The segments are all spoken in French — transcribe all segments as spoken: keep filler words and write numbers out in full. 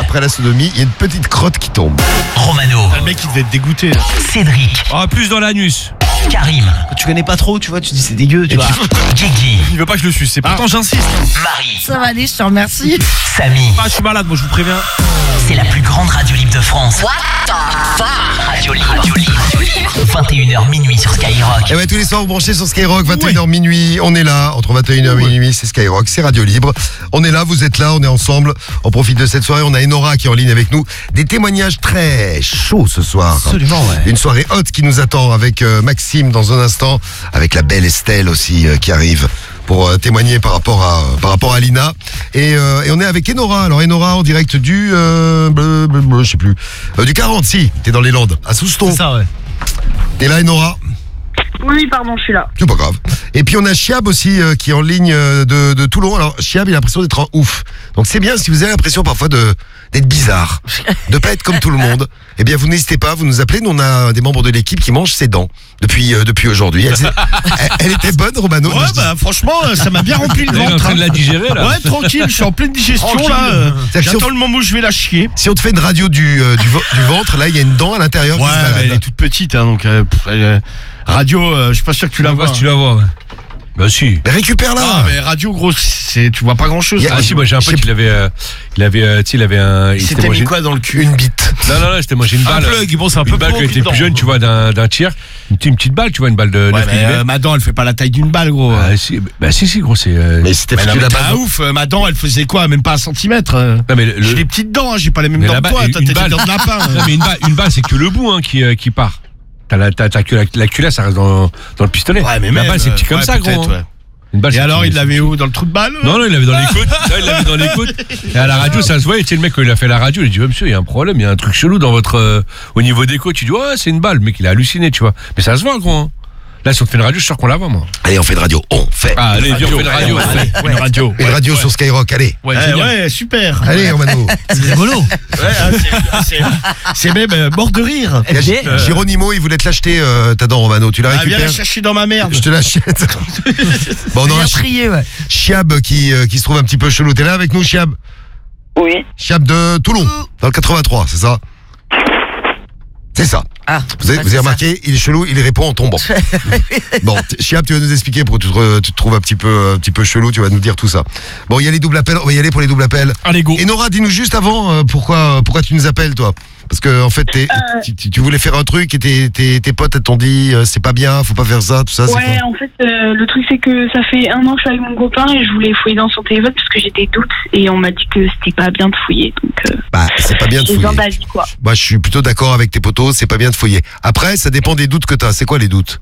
après la sodomie, il y a une petite crotte qui tombe. Romano. Ah, le mec, il devait être dégoûté. Là. Cédric. Ah, plus dans l'anus. Karim. Quand tu connais pas trop, tu vois, tu dis c'est dégueu, tu vois. Guigui. Il veut pas que je le suce, c'est pourtant j'insiste. Marie. Ça va aller, je te remercie. Samy. Ah, je suis malade, moi je vous préviens. C'est la plus grande radio libre de France. What the fuck? Radio libre. Radio libre. vingt et une heures minuit sur Skyrock. Et ouais, tous les soirs, vous branchez sur Skyrock, vingt et une heures minuit, on est là, entre vingt et une heures et minuit, c'est Skyrock, c'est Radio Libre. On est là, vous êtes là, on est ensemble, on profite de cette soirée, on a Enora qui est en ligne avec nous. Des témoignages très chauds ce soir. Absolument, ouais. Une soirée haute qui nous attend avec euh, Maxime dans un instant, avec la belle Estelle aussi euh, qui arrive pour euh, témoigner par rapport à par rapport à Lina. Et, euh, et on est avec Enora. Alors Enora en direct du, euh, bleu, bleu, bleu, je sais plus, euh, du quarante, si, t'es dans les Landes, à Souston. C'est ça, ouais. T'es là Enora? Oui, pardon, je suis là. C'est pas grave. Et puis on a Chiab aussi euh, qui est en ligne euh, de, de Toulon. Alors Chiab, il a l'impression d'être un ouf. Donc c'est bien si vous avez l'impression parfois de d'être bizarre, de pas être comme tout le monde. Eh bien vous n'hésitez pas, vous nous appelez. Nous on a des membres de l'équipe qui mangent ses dents depuis euh, depuis aujourd'hui. Elle, elle, elle était bonne, Romano. Ouais, bah franchement, ça m'a bien rempli le Elle est en ventre. train de la digérer là. Ouais, tranquille, je suis en pleine digestion Tranquille. là. euh, C'est-à-dire que J'attends le moment où je vais la chier. Si on te fait une radio du euh, du, vo- du ventre, là il y a une dent à l'intérieur. Ouais, qui se balade. mais elle est toute petite, hein, donc euh, pff, elle, euh, radio, euh, je suis pas sûr que tu la Tu vois. vois si tu la vois, ouais. Bah si. Mais récupère-la. Ah, mais radio, gros, c'est, tu vois pas grand chose. Y a- Ah si, moi j'ai un pote, il avait, euh, il avait, euh, tu sais, il avait un. Il s'était s'était mangé- mis quoi dans le cul? Une bite. Non, non, non, c'était mangé une Un balle. plug, bon, c'est un une peu balle pro, quand il était dedans. plus jeune, tu vois, d'un, d'un tir. Une, petite- une petite balle, tu vois, une balle de Ouais, neuf mais euh, millimètres. ma dent, elle fait pas la taille d'une balle, gros. Ah, si, bah si, si, gros, c'est. euh, Mais c'était Mais non, foutu mais la t'es un balle. ouf, euh, ma dent, elle faisait quoi? Même pas un centimètre. euh. Non, mais le- J'ai des petites dents, hein, j'ai pas les mêmes Mais dents la que balle- toi. T'as une des balle- dents de lapin. Non, mais une balle, une balle, c'est que le bout hein, qui, euh, qui part. T'as la, t'as, t'as que la, la culasse, ça reste dans, dans le pistolet. Ouais, mais la même, balle, c'est petit euh, comme ouais, ça, gros. peut-être, hein. ouais. Une balle, Et c'est alors, petit, il c'est l'avait petit. où? Dans le trou de balle? Non, non, il l'avait dans les côtes. Non, il l'avait dans les côtes. Et à la radio, ça se voit. Et tu sais, le mec, quand il a fait la radio, il dit, ouais, monsieur, il y a un problème, il y a un truc chelou dans votre, euh, au niveau des côtes. Tu dis, ouais, c'est une balle. Le mec, il a halluciné, tu vois. Mais ça se voit, gros. Hein. Là, si on fait une radio, je suis sûr qu'on la voit, moi. Allez, on fait de radio. On fait. Ah, allez, viens, on fait une radio. Ouais, allez. ouais, une radio. Une radio sur Skyrock. Allez. Ouais, Eh génial. ouais, super. Allez, Romano. C'est rigolo. Ouais, hein, c'est, c'est, c'est même euh, mort de rire. Il y a G- Euh, Géronimo, il voulait te l'acheter euh, ta dent, Romano. Tu la Ah, viens récupères? la chercher dans ma merde. Je te l'achète. Bon, on Il aura a prié, ouais. Chiab qui, euh, qui se trouve un petit peu chelou. T'es là avec nous, Chiab? Oui. Chiab de Toulon, dans le quatre-vingt-trois, c'est ça? C'est ça. Ah, Vous avez, ouais, vous avez c'est remarqué, il est chelou, il répond en tombant. Bon, t- Chiab, tu vas nous expliquer pourquoi tu te, tu te trouves un petit, peu, un petit peu chelou, tu vas nous dire tout ça. Bon, il y a les doubles appels, on va y aller pour les doubles appels. Allez, go. Et Nora, dis-nous juste avant euh, pourquoi, pourquoi tu nous appelles, toi? Parce que en fait, t'es- tu, tu- tu voulais faire un truc et tes, tes, tes potes elles t'ont dit euh, c'est pas bien, faut pas faire ça, tout ça. c'est Ouais, quoi en fait, euh, le truc, c'est que ça fait un an que je suis avec mon copain et je voulais fouiller dans son téléphone parce que j'ai des doutes et on m'a dit que c'était pas bien de fouiller. Donc, euh, Bah, c'est pas bien de j'ai fouiller. besoin d'avis, quoi. Moi, je suis plutôt d'accord avec tes potos, c'est pas bien de fouiller. Après, ça dépend des doutes que t'as. C'est quoi les doutes?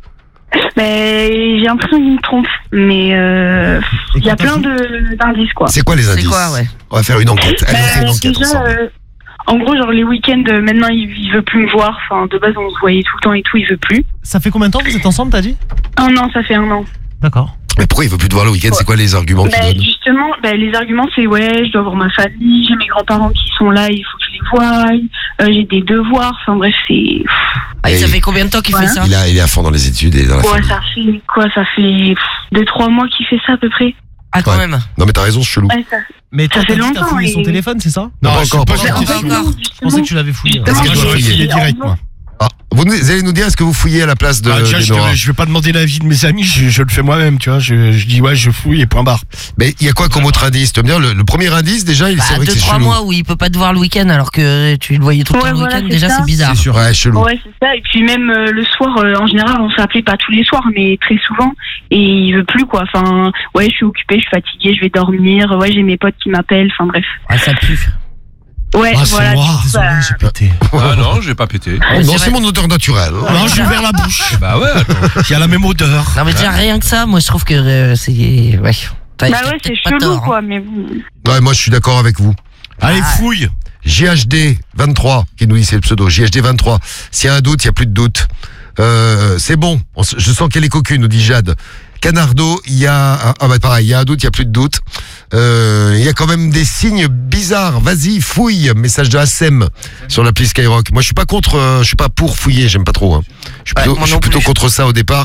Mais j'ai l'impression qu'il me trompe. Mais euh, il y a plein de, d'indices, quoi. C'est quoi les indices? C'est quoi, ouais. On va faire une enquête. Allez, on fait une Euh, enquête déjà, ensemble. euh, en gros, genre les week-ends, euh, maintenant, il, il veut plus me voir. Enfin, de base, on se voyait tout le temps et tout, il veut plus. Ça fait combien de temps que vous êtes ensemble, t'as dit? Un an, ça fait un an. D'accord. Mais pourquoi il veut plus te voir le week-end? C'est quoi les arguments qu'il Bah, donne? justement, bah, les arguments, c'est ouais, je dois voir ma famille, j'ai mes grands-parents qui sont là, il faut que je les voie, euh, j'ai des devoirs, enfin bref, c'est... Ah, et ça Et- fait combien de temps qu'il Voilà. fait ça? Il, a, il est à fond dans les études et dans la Ouais, famille. ça fait quoi? Ça fait pff, deux, trois mois qu'il fait ça à peu près. Ah, quand Ouais. même. Non mais t'as raison, c'est chelou. Ouais, ça. Mais toi, Ça t'as fait dit que t'as longtemps, fouillé son et- téléphone, c'est ça? Non, pas je encore, sais pas pas encore. si Pas c'est encore. chelou. Je pensais que tu l'avais fouillé. Est-ce que Moi, tu je dois vais fouiller fouiller direct, moi. Ah, vous, nous- vous allez nous dire est-ce que vous fouillez à la place de, Ah, tiens, de je, Nora? te- je vais pas demander l'avis de mes amis, je, je le fais moi-même, tu vois. Je, je dis ouais, je fouille et point barre. Mais il y a quoi comme autre indice? Tu veux me dire, le, le premier indice, déjà, il Bah, c'est vrai que deux, c'est trois chelou. mois où il peut pas te voir le week-end alors que tu le voyais tout le Ouais, temps le voilà, week-end, c'est déjà ça. c'est bizarre. C'est sûr. Ouais, chelou. Ouais, c'est ça. Et puis même euh, le soir, euh, en général, on s'appelait pas tous les soirs, mais très souvent. Et il veut plus, quoi. Enfin, ouais, je suis occupée, je suis fatiguée, je vais dormir. Ouais, j'ai mes potes qui m'appellent. Enfin bref. Ah, ça pue. Ouais, Ah, c'est voilà. moi. du coup, Désolé, bah, j'ai pété. Ah non, j'ai pas pété. Oh, Ouais, non, c'est c'est vrai. mon odeur naturelle. Non, j'ai ouvert la bouche. Bah ouais, attends. Il y a la même odeur. Non, mais déjà, rien que ça, moi je trouve que euh, c'est. Ouais. T'as- bah t'as ouais, c'est peut-être pas chelou, tort, hein. quoi. Mais bon. Ouais, moi je suis d'accord avec vous. Allez, Ah. fouille. J H D vingt-trois, qui nous dit c'est le pseudo, J H D vingt-trois. S'il y a un doute, il n'y a plus de doute. Euh, c'est bon, On s- je sens qu'elle est cocu, nous dit Jade. Canardo, il y a, un- ah bah pareil, il y a un doute, il n'y a plus de doute. Euh, il y a quand même des signes bizarres. Vas-y, fouille. Message de Assem sur l'appli Skyrock. Moi, je suis pas contre, euh, je suis pas pour fouiller, j'aime pas trop. Hein. Je suis Ouais, plutôt, moi je suis non plutôt plus. contre ça au départ.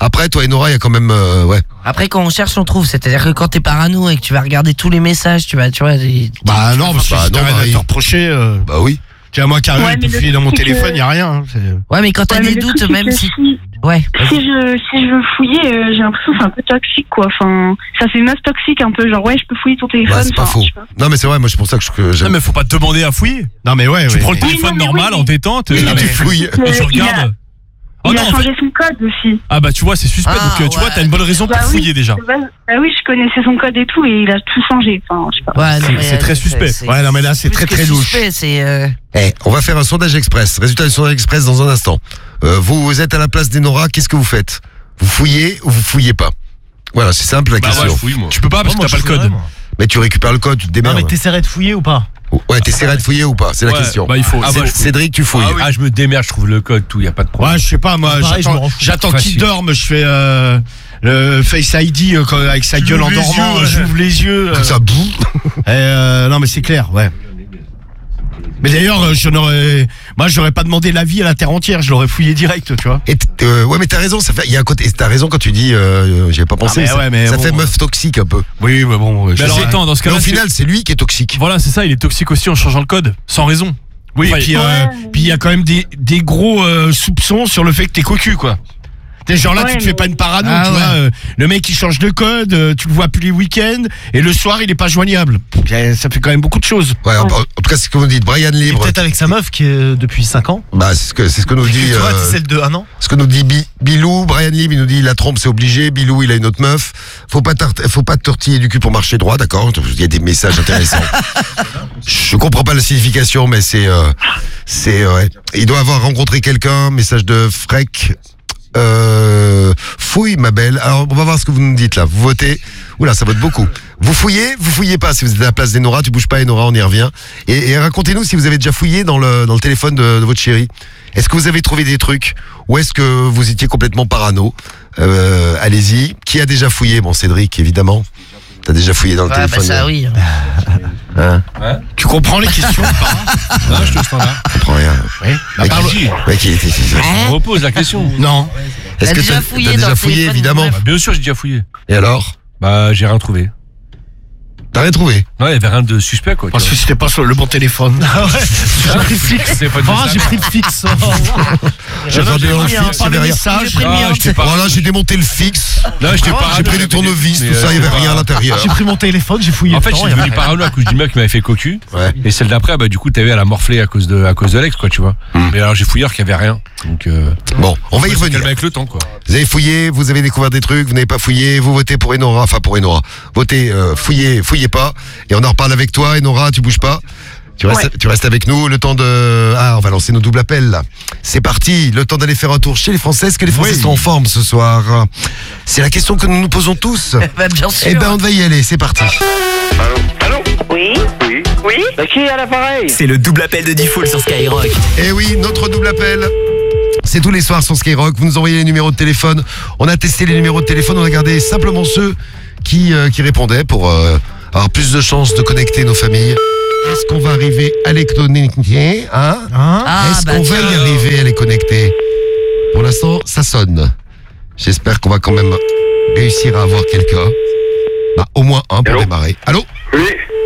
Après, toi et Nora, il y a quand même, euh, ouais. Après, quand on cherche, on trouve. C'est-à-dire que quand t'es parano et que tu vas regarder tous les messages, tu vas, tu vois. les- Bah non, parce que Bah si non, t'arrêtes de Marie. te reprocher. Euh... Bah oui. Tiens, moi, carrément, Ouais, il mais peut le fouiller dans mon truc, c'est téléphone, que- y a rien. Hein, c'est- Ouais, mais quand t'as Ouais, mais des le doutes, truc, c'est même que si. si- Ouais. Si je, si je veux fouiller, euh, j'ai l'impression que c'est un peu toxique, quoi. Enfin, ça fait meuf toxique un peu. Genre, ouais, je peux fouiller ton téléphone. Bah, c'est pas enfin, faux. je sais pas. Non, mais c'est vrai, moi, c'est pour ça que je, que Non, j'aime. mais faut pas te demander à fouiller. Non, mais ouais, Tu ouais. prends le Oui, téléphone non, mais normal oui, en mais- détente Oui, et, mais- tu fouilles. et tu Il a- regardes. Oh Il non, a en fait- changé son code aussi. Ah bah tu vois, c'est suspect. Ah, donc euh, tu vois, ouais. t'as une bonne raison pour Bah oui. fouiller déjà. Bah, bah oui, je connaissais son code et tout, et il a tout changé. Enfin, je sais pas. Ouais, non, C'est- mais, c'est euh, très suspect. Ouais, non, mais là, c'est plus très, que très louche. suspect, c'est. euh, Eh, on va faire un sondage express. Résultat du sondage express dans un instant. Euh, vous, vous êtes à la place d'Enora, qu'est-ce que vous faites? Vous fouillez ou vous fouillez pas? Voilà, c'est simple la Bah question. ouais, je fouille, moi. Tu peux pas parce Non, que moi, t'as pas je le code. fouillerais, moi. Mais tu récupères le code, tu te Non, démerdes. mais t'essaierais de fouiller ou pas? Ouais, t'essaierais de fouiller ou pas? C'est la Ouais, question. Bah il faut. Ah, c'est- bah, je fouille. Cédric, tu fouilles. Ah, oui. Ah, je me démerde, je trouve le code, tout, y a pas de problème. Ouais, je sais pas, moi, Pareil, je me j'attends, rends fou. j'attends qu'il Facile. dorme, je fais euh, le Face I D euh, quand- avec sa gueule en les dormant, yeux, ouais. j'ouvre les yeux. euh, Comme ça, boum. et, euh, non, mais c'est clair, ouais. Mais d'ailleurs, euh, je n'aurais, moi, j'aurais pas demandé l'avis à la terre entière, je l'aurais fouillé direct, tu vois. Et t- euh, ouais, mais t'as raison, ça fait, il y a un côté, t'as raison quand tu dis, euh, j'y ai pas pensé, mais ça, ouais, mais ça bon, fait euh, meuf toxique un peu. Oui, mais bon. Mais alors attends, dans ce Mais cas-là, au c'est- final, c'est lui qui est toxique. voilà, c'est ça, il est toxique aussi en changeant le code, sans raison. Oui, Enfin, et puis, euh, Ouais. puis il y a quand même des, des gros euh, soupçons sur le fait que t'es cocu, quoi. T'es genre là, Ouais, tu te fais mais- pas une parano, Ah, tu ouais. vois. euh, le mec, il change de code, euh, tu le vois plus les week-ends, et le soir, il est pas joignable. Bien, ça fait quand même beaucoup de choses. Ouais, en, en tout cas, c'est ce que vous dites, Brian Et Libre. peut-être avec sa meuf qui est depuis cinq ans. Bah, c'est ce que, c'est ce que nous dit, Tu vois, euh, c'est celle de un an. ce que nous dit Bi- Bilou, Brian Libre, il nous dit la trompe c'est obligé, Bilou il a une autre meuf, faut pas tart- faut pas te tortiller du cul pour marcher droit, d'accord? Il y a des messages intéressants. Je comprends pas la signification, mais c'est, euh, c'est, ouais. Il doit avoir rencontré quelqu'un, message de Freck. Euh, fouille ma belle. Alors on va voir ce que vous nous dites là. Vous votez. Oula, ça vote beaucoup. Vous fouillez, vous fouillez pas. Si vous êtes à la place d'Enora, tu bouges pas Enora, on y revient. Et, et racontez-nous si vous avez déjà fouillé dans le dans le téléphone de, de votre chérie. Est-ce que vous avez trouvé des trucs ou est-ce que vous étiez complètement parano? euh, Allez-y. Qui a déjà fouillé? Bon, Cédric, évidemment. T'as déjà fouillé dans le Ouais, bah téléphone. ça, de- oui. Hein? Tu comprends les questions ou pas? Non, je te standard. Je comprends rien. Oui. Bah, Mais parle- qui- mais qui- qui- qui- On repose la question. Non. Est-ce T'as que déjà t'as fouillé t'as dans déjà le fouillé, téléphone, évidemment? bref. Bah, bien sûr, j'ai déjà fouillé. Et alors? Bah, j'ai rien trouvé. T'as rien trouvé? Non, il y avait rien de suspect, quoi. tu Parce que vois. c'était pas sur le bon téléphone. Ah ouais. J'ai pris le fixe. C'est pas de Ah, ça. j'ai pris le fixe. J'ai regardé dans le fixe, il y avait rien. J'ai pris le Ah, mien. je t'ai pas. Voilà, j'ai démonté le fixe. Là, j'étais pas. J'ai pris des tournevis, tout ça, il n'y avait rien à l'intérieur. J'ai pris mon téléphone, j'ai fouillé. En fait, je dedans, suis il y avait devenu rien. parano à cause du mec qui m'avait fait cocu. Ouais. Et celle d'après, bah, du coup, t'as vu, elle a morflé à cause de, à cause de l'ex, quoi, tu vois. Mais alors, j'ai fouillé alors qu'il y avait rien. Donc, euh, Bon, on va y faut se revenir. calmer avec le temps, quoi. Vous avez fouillé, vous avez découvert des trucs, vous n'avez pas fouillé, vous votez pour Enora, enfin pour Enora. Votez, euh, fouillez, fouillez pas. Et on en reparle avec toi, Enora, tu bouges pas. Tu restes, Ouais. tu restes avec nous le temps de... Ah, on va lancer nos doubles appels là. C'est parti, le temps d'aller faire un tour chez les Français. Est-ce que les Français Oui. sont en forme ce soir? C'est la question que nous nous posons tous. Bah, bien sûr. Eh ben, on va y aller, c'est parti. Oui. Oui. Oui. Bah, qui est à l'appareil? C'est le double appel de Diffoul sur Skyrock. Eh oui, notre double appel. C'est tous les soirs sur Skyrock. Vous nous envoyez les numéros de téléphone. On a testé les numéros de téléphone. On a gardé simplement ceux qui, euh, qui répondaient pour euh, avoir plus de chances de connecter nos familles. Est-ce qu'on va arriver à les connecter, hein? Hein? Ah, Est-ce bah, qu'on va y tiens. arriver à les connecter? Pour l'instant, ça sonne. J'espère qu'on va quand même réussir à avoir quelqu'un. Bah, au moins un pour Allô? démarrer. Allô? Oui.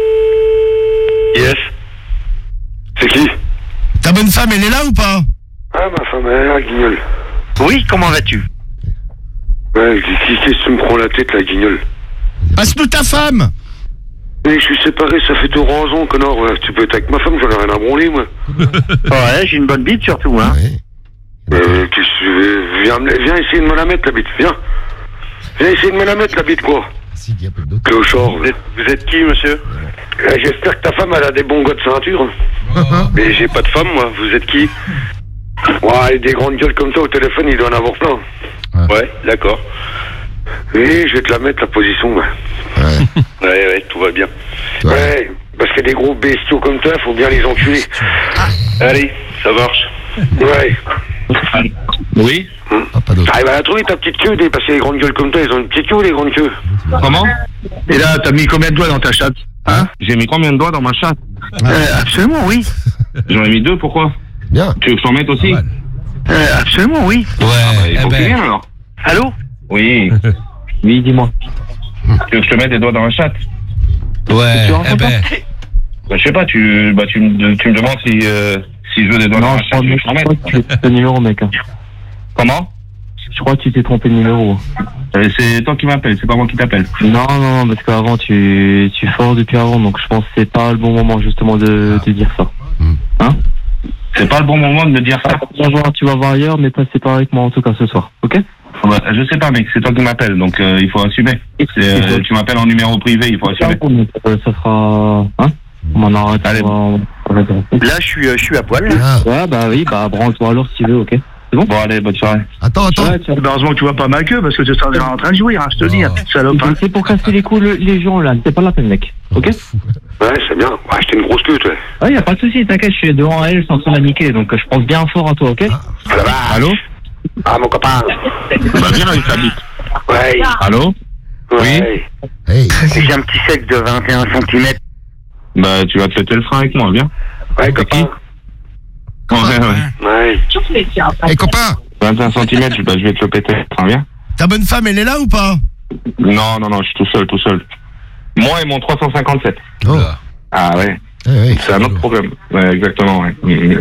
Yes. C'est qui? Ta bonne femme, elle est là ou pas? Ah, ma femme, elle est là, guignol. Oui, comment vas-tu? Ouais, qui qu'est-ce que tu me prends la tête, la guignol? Passe-nous ta femme. Mais je suis séparé, ça fait trois ans, connard. Ouais. Tu peux être avec ma femme, j'en ai rien à branler, moi. Ouais, j'ai une bonne bite surtout, hein. Ouais. Euh, qu'est-ce que tu veux? Viens, me- viens essayer de me la mettre, la bite, viens. Viens essayer de me la mettre, la bite, quoi. Si, il y a pas d'autres. Clochard. Vous êtes, vous êtes qui, monsieur? Euh, J'espère que ta femme, elle a des bons gars de ceinture. Mais j'ai pas de femme, moi. Vous êtes qui? Ouais, des grandes gueules comme ça au téléphone, il doit en avoir plein. Ouais, d'accord. Oui, je vais te la mettre, la position. Ouais, Ouais. ouais, ouais, tout va bien. Ouais. Ouais, parce que des gros bestiaux comme toi, faut bien les enculer. Allez, ça marche. Ouais. Oui. Ah, pas d'autres. T'arrives à la trouver, ta petite queue, des- parce que les grandes gueules comme toi, ils ont une petite queue, les grandes queues. Comment? Et là, t'as mis combien de doigts dans ta chatte? Hein? J'ai mis combien de doigts dans ma chatte? Euh, absolument, oui. J'en ai mis deux, pourquoi? Bien. Tu veux que je t'en mette aussi? Euh, absolument, oui. Ouais, Il faut qu'il vienne alors. Allô? Oui. Oui, dis-moi. Tu veux que je te mette des doigts dans la chatte? Ouais, eh ben. Bah, je sais pas, tu, bah, tu, me, tu me demandes si, euh, si je veux des doigts dans la chatte. Je crois que tu t'es trompé de numéro, mec. hein. Comment? Je crois que tu t'es trompé de numéro. Euh, C'est toi qui m'appelles, c'est pas moi qui t'appelle. Non, non, parce qu'avant, tu, tu forces depuis avant, donc je pense que c'est pas le bon moment, justement, de, de dire ça. Hein? C'est pas le bon moment de me dire ça. Tu vas voir, tu vas voir ailleurs, mais pas séparé avec moi, en tout cas, ce soir. Ok? Bah, je sais pas, mec, c'est toi qui m'appelles, donc euh, il faut assumer. Euh, tu m'appelles en numéro privé, il faut assumer. Euh, ça sera... Hein? On en arrête. Allez. On va- on va- Là, je suis, euh, je suis à poil. Ah. Ouais, bah oui, bah branle-toi alors si tu veux, ok? C'est bon? Bon, allez, bonne soirée. Attends, attends. Ouais, tiens. Heureusement que tu vois pas ma queue, parce que tu seras déjà en train de jouir, hein, je te dis, hein, salope. hein. C'est pour casser les coups le- les gens là, c'est pas la peine, mec. Ok? Ouais, c'est bien. Ouais, j'étais une grosse queue, toi. Ouais, y a pas de souci, t'inquiète, je suis devant elle, sans la niquer, donc je pense bien fort à toi, ok? Ah, la vache. Allô? Ah, mon copain. Bah, viens, il s'habite. Ouais. Allô? Ouais. Hey. J'ai un petit sec de vingt et un centimètres. Bah, tu vas te péter le frein avec moi, viens. Ouais, copain. Ouais, ouais. Ouais. Hey, copain. vingt et un centimètres, bah, je vais te le péter le frein, viens. Ta bonne femme, elle est là ou pas? Non, non, non, je suis tout seul, tout seul. Moi et mon trois cent cinquante-sept. Oh. Ah ouais, Eh oui. c'est un autre problème. Ouais, exactement, ouais.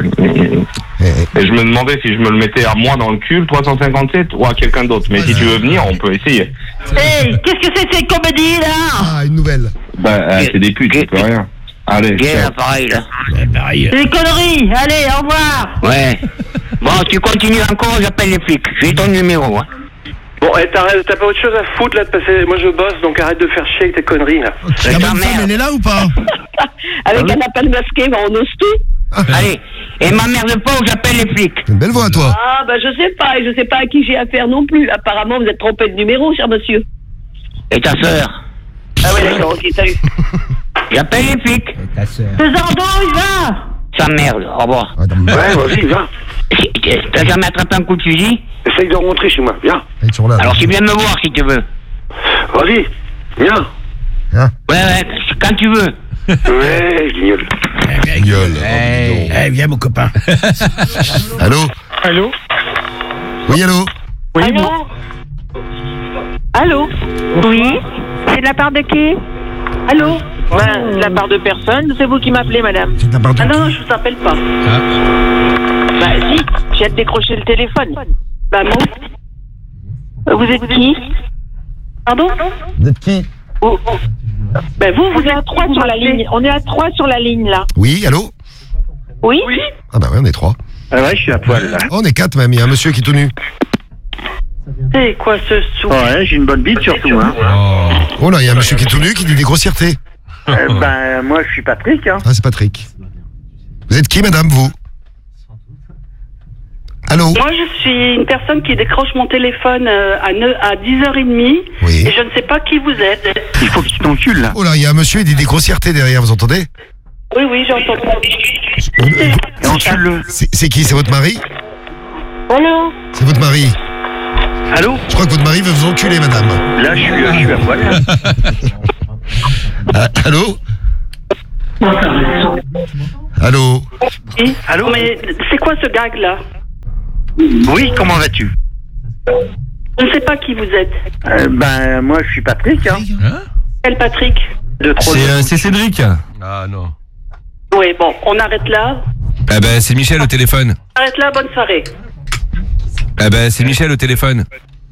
Eh, eh. Et je me demandais si je me le mettais à moi dans le cul, le trois cent cinquante-sept, ou à quelqu'un d'autre. Mais si tu veux venir, on peut essayer. Hey, qu'est-ce que c'est que cette comédie là? Ah, une nouvelle. Bah, euh, c'est des putes, tu peux rien. Allez, ciao. pareil, là. C'est des conneries. Allez, au revoir. Ouais. Bon, tu continues encore, j'appelle les flics. J'ai ton numéro, hein. Bon, eh, t'arrêtes, t'as pas autre chose à foutre là de passer. Moi je bosse, donc arrête de faire chier avec tes conneries là. Ta bonne femme, elle est là ou pas? Avec un appel masqué, bah, on ose tout. Allez, et m'emmerde pas ou j'appelle les flics. Une belle voix, toi. Ah, bah, je sais pas, et je sais pas à qui j'ai affaire non plus. Apparemment, vous êtes trompé de numéro, cher monsieur. Et ta sœur? Ah, ouais, d'accord, ok, salut. J'appelle les flics. Faisando, il va. Ça merde, au revoir. Ah, non, mais- Ouais, vas-y, viens. T'as jamais attrapé un coup de fusil? Essaye de rentrer chez moi, viens. Ils sont là. Alors tu viens me voir si tu veux. Vas-y, viens. Hein? Ouais, ouais, quand tu veux. Ouais, guignol. Gueule. Eh, eh, viens, mon copain. Allô? Allô? Oui, allô? Allô? Allô? Oui? C'est de la part de qui? Allô? Ben, de la part de personne, c'est vous qui m'appelez, madame. C'est de la part de Ah non, non, je vous appelle pas. Bah, si, j'ai décroché le téléphone. Bah, moi. Vous êtes qui? Pardon? Vous êtes qui? Oh, oh. Ben, vous, vous êtes à trois sur la ligne. On est à trois sur la ligne, là. Oui, allô? Oui? Ah bah ouais, on est trois. Ah ouais, je suis à poil là. Oh, on est quatre même, il y a un monsieur qui est tout nu. C'est quoi ce sou? Ouais, j'ai une bonne bite surtout, hein. Oh là, il y a un monsieur qui est tout nu qui dit des grossièretés. Euh, ben, moi, je suis Patrick, hein. Ah, c'est Patrick. Vous êtes qui, madame, vous? Allô? Moi, je suis une personne qui décroche mon téléphone euh, à, neuf à dix heures trente. Oui. Et je ne sais pas qui vous êtes. Il faut que tu t'encules, là. Oh là, il y a un monsieur, il dit des grossièretés derrière, vous entendez? Oui, oui, j'entends. Et encule-le. C'est c'est qui? C'est votre mari? Allô? C'est votre mari? Allô? Je crois que votre mari veut vous enculer, madame. Là, je suis, euh, je suis à poil, là. Ah, allô? Allô? Oui. Allô? Mais c'est quoi ce gag-là? Oui, comment vas-tu? Je ne sais pas qui vous êtes. Euh, ben, moi, je suis Patrick, hein. Quel Patrick? De trop. C'est euh, c'est Cédric. Ah non. Oui, bon, on arrête là. Ah ben c'est Michel au téléphone. Arrête là, bonne soirée. Ah ben c'est Michel au téléphone.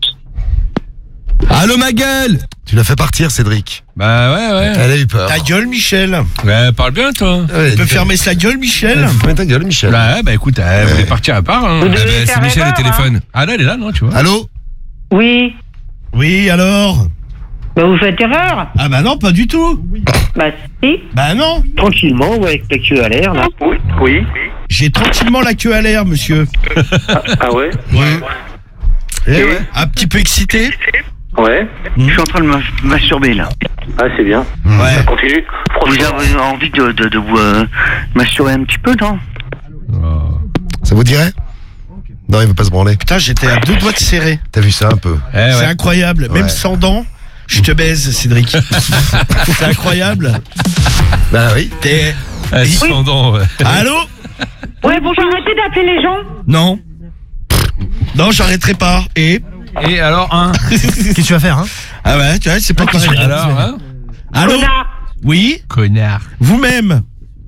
Allô ma gueule. Tu l'as fait partir, Cédric. Bah ouais ouais. Elle a eu peur. Ta gueule, Michel. Ouais, parle bien toi. Ouais, Tu peux fermer sa gueule, Michel? Ferme ta gueule, Michel. Bah, bah écoute, elle voulait partir à part. Hein. Vous Ah, devez bah, c'est faire Michel au erreur, téléphone. Ah là, elle est là, non, tu vois. Allô? Oui. Oui, alors? Bah, vous faites erreur. Ah bah non, pas du tout. Bah, si. Bah non. Tranquillement, ouais, avec la queue à l'air, là. Oui, oui. J'ai tranquillement la queue à l'air, monsieur. Ah ouais? Ouais. Eh ouais. Un petit peu excité? Ouais. Je suis en train de me masturber, là. Ah, c'est bien. Ouais. Continue. Vous avez envie de, de, de vous euh, masturber un petit peu, non? Ça vous dirait? Non, il veut pas se branler. Putain, j'étais à deux doigts de serrer. T'as vu ça un peu? Eh C'est ouais. incroyable. Même Ouais. sans dents, je te baise, Cédric. C'est incroyable. Bah oui. T'es... Ah, sans dents, ouais. Allô? Ouais, bonjour, arrêtez d'appeler les gens. Non. Non, j'arrêterai pas. Et Et alors, un. Qu'est-ce que tu vas faire, hein? Ah ouais, tu vois, c'est pas pareil. Alors, hein? Allô? Oui? Connard. Vous-même?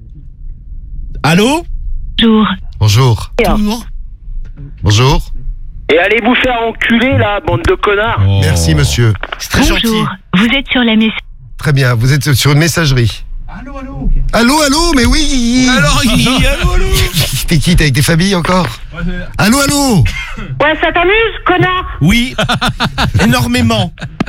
Allô? Bonjour. Bonjour. Bonjour. Bonjour. Et allez vous faire enculer, là, bande de connards. Oh. Merci, monsieur. C'est très gentil. Bonjour. Vous êtes sur la messagerie. Très bien, vous êtes sur une messagerie. Allô, allô? Allô, allô, mais oui. Alors, Guigui, allô, allô? T'es qui? T'es avec tes familles encore? Allô, allô. Ouais, ça t'amuse, connard? Oui, énormément.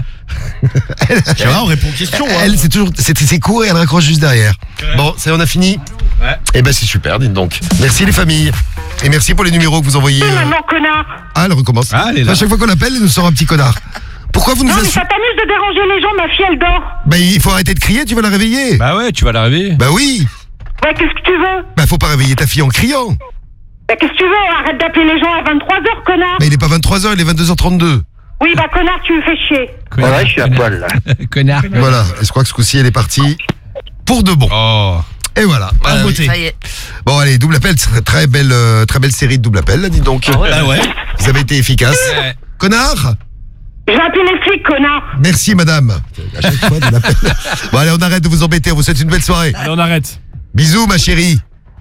Tu vois, on répond aux questions. hein. Elle, c'est toujours, c'est c'est court et elle raccroche juste derrière. Bon, ça, on a fini. Ouais. Eh ben, c'est super, dites donc. Merci les familles. Et merci pour les numéros que vous envoyez. euh. Maintenant, connard. Ah, elle recommence. Ah, elle est là. À chaque fois qu'on l'appelle, elle nous sort un petit connard. Pourquoi vous nous Non, mais insultez? ça t'amuse de déranger les gens, ma fille, elle dort. Bah, il faut arrêter de crier, tu vas la réveiller. Bah ouais, tu vas la réveiller. Bah oui. Ouais, qu'est-ce que tu veux? Bah, faut pas réveiller ta fille en criant. Bah, qu'est-ce que tu veux? Arrête d'appeler les gens à vingt-trois heures, connard. Mais il est pas vingt-trois heures, il est vingt-deux heures trente-deux. Oui, bah, connard, tu me fais chier. Ouais, je suis à poil, là. Connard. Voilà. Et je crois que ce coup-ci, elle est partie pour de bon. Oh. Et voilà. Ah, Voilà. beauté. Ça y est. Bon, allez, double appel, très, très belle, euh, très belle série de double appel, là, dis donc. Ah ouais. Vous avez été efficace. Ouais. Connard. Je vais appeler les flics, connard. Merci, madame. À chaque fois, double appel. Bon, allez, on arrête de vous embêter. On vous souhaite une belle soirée. Allez, on arrête. Bisous, ma chérie.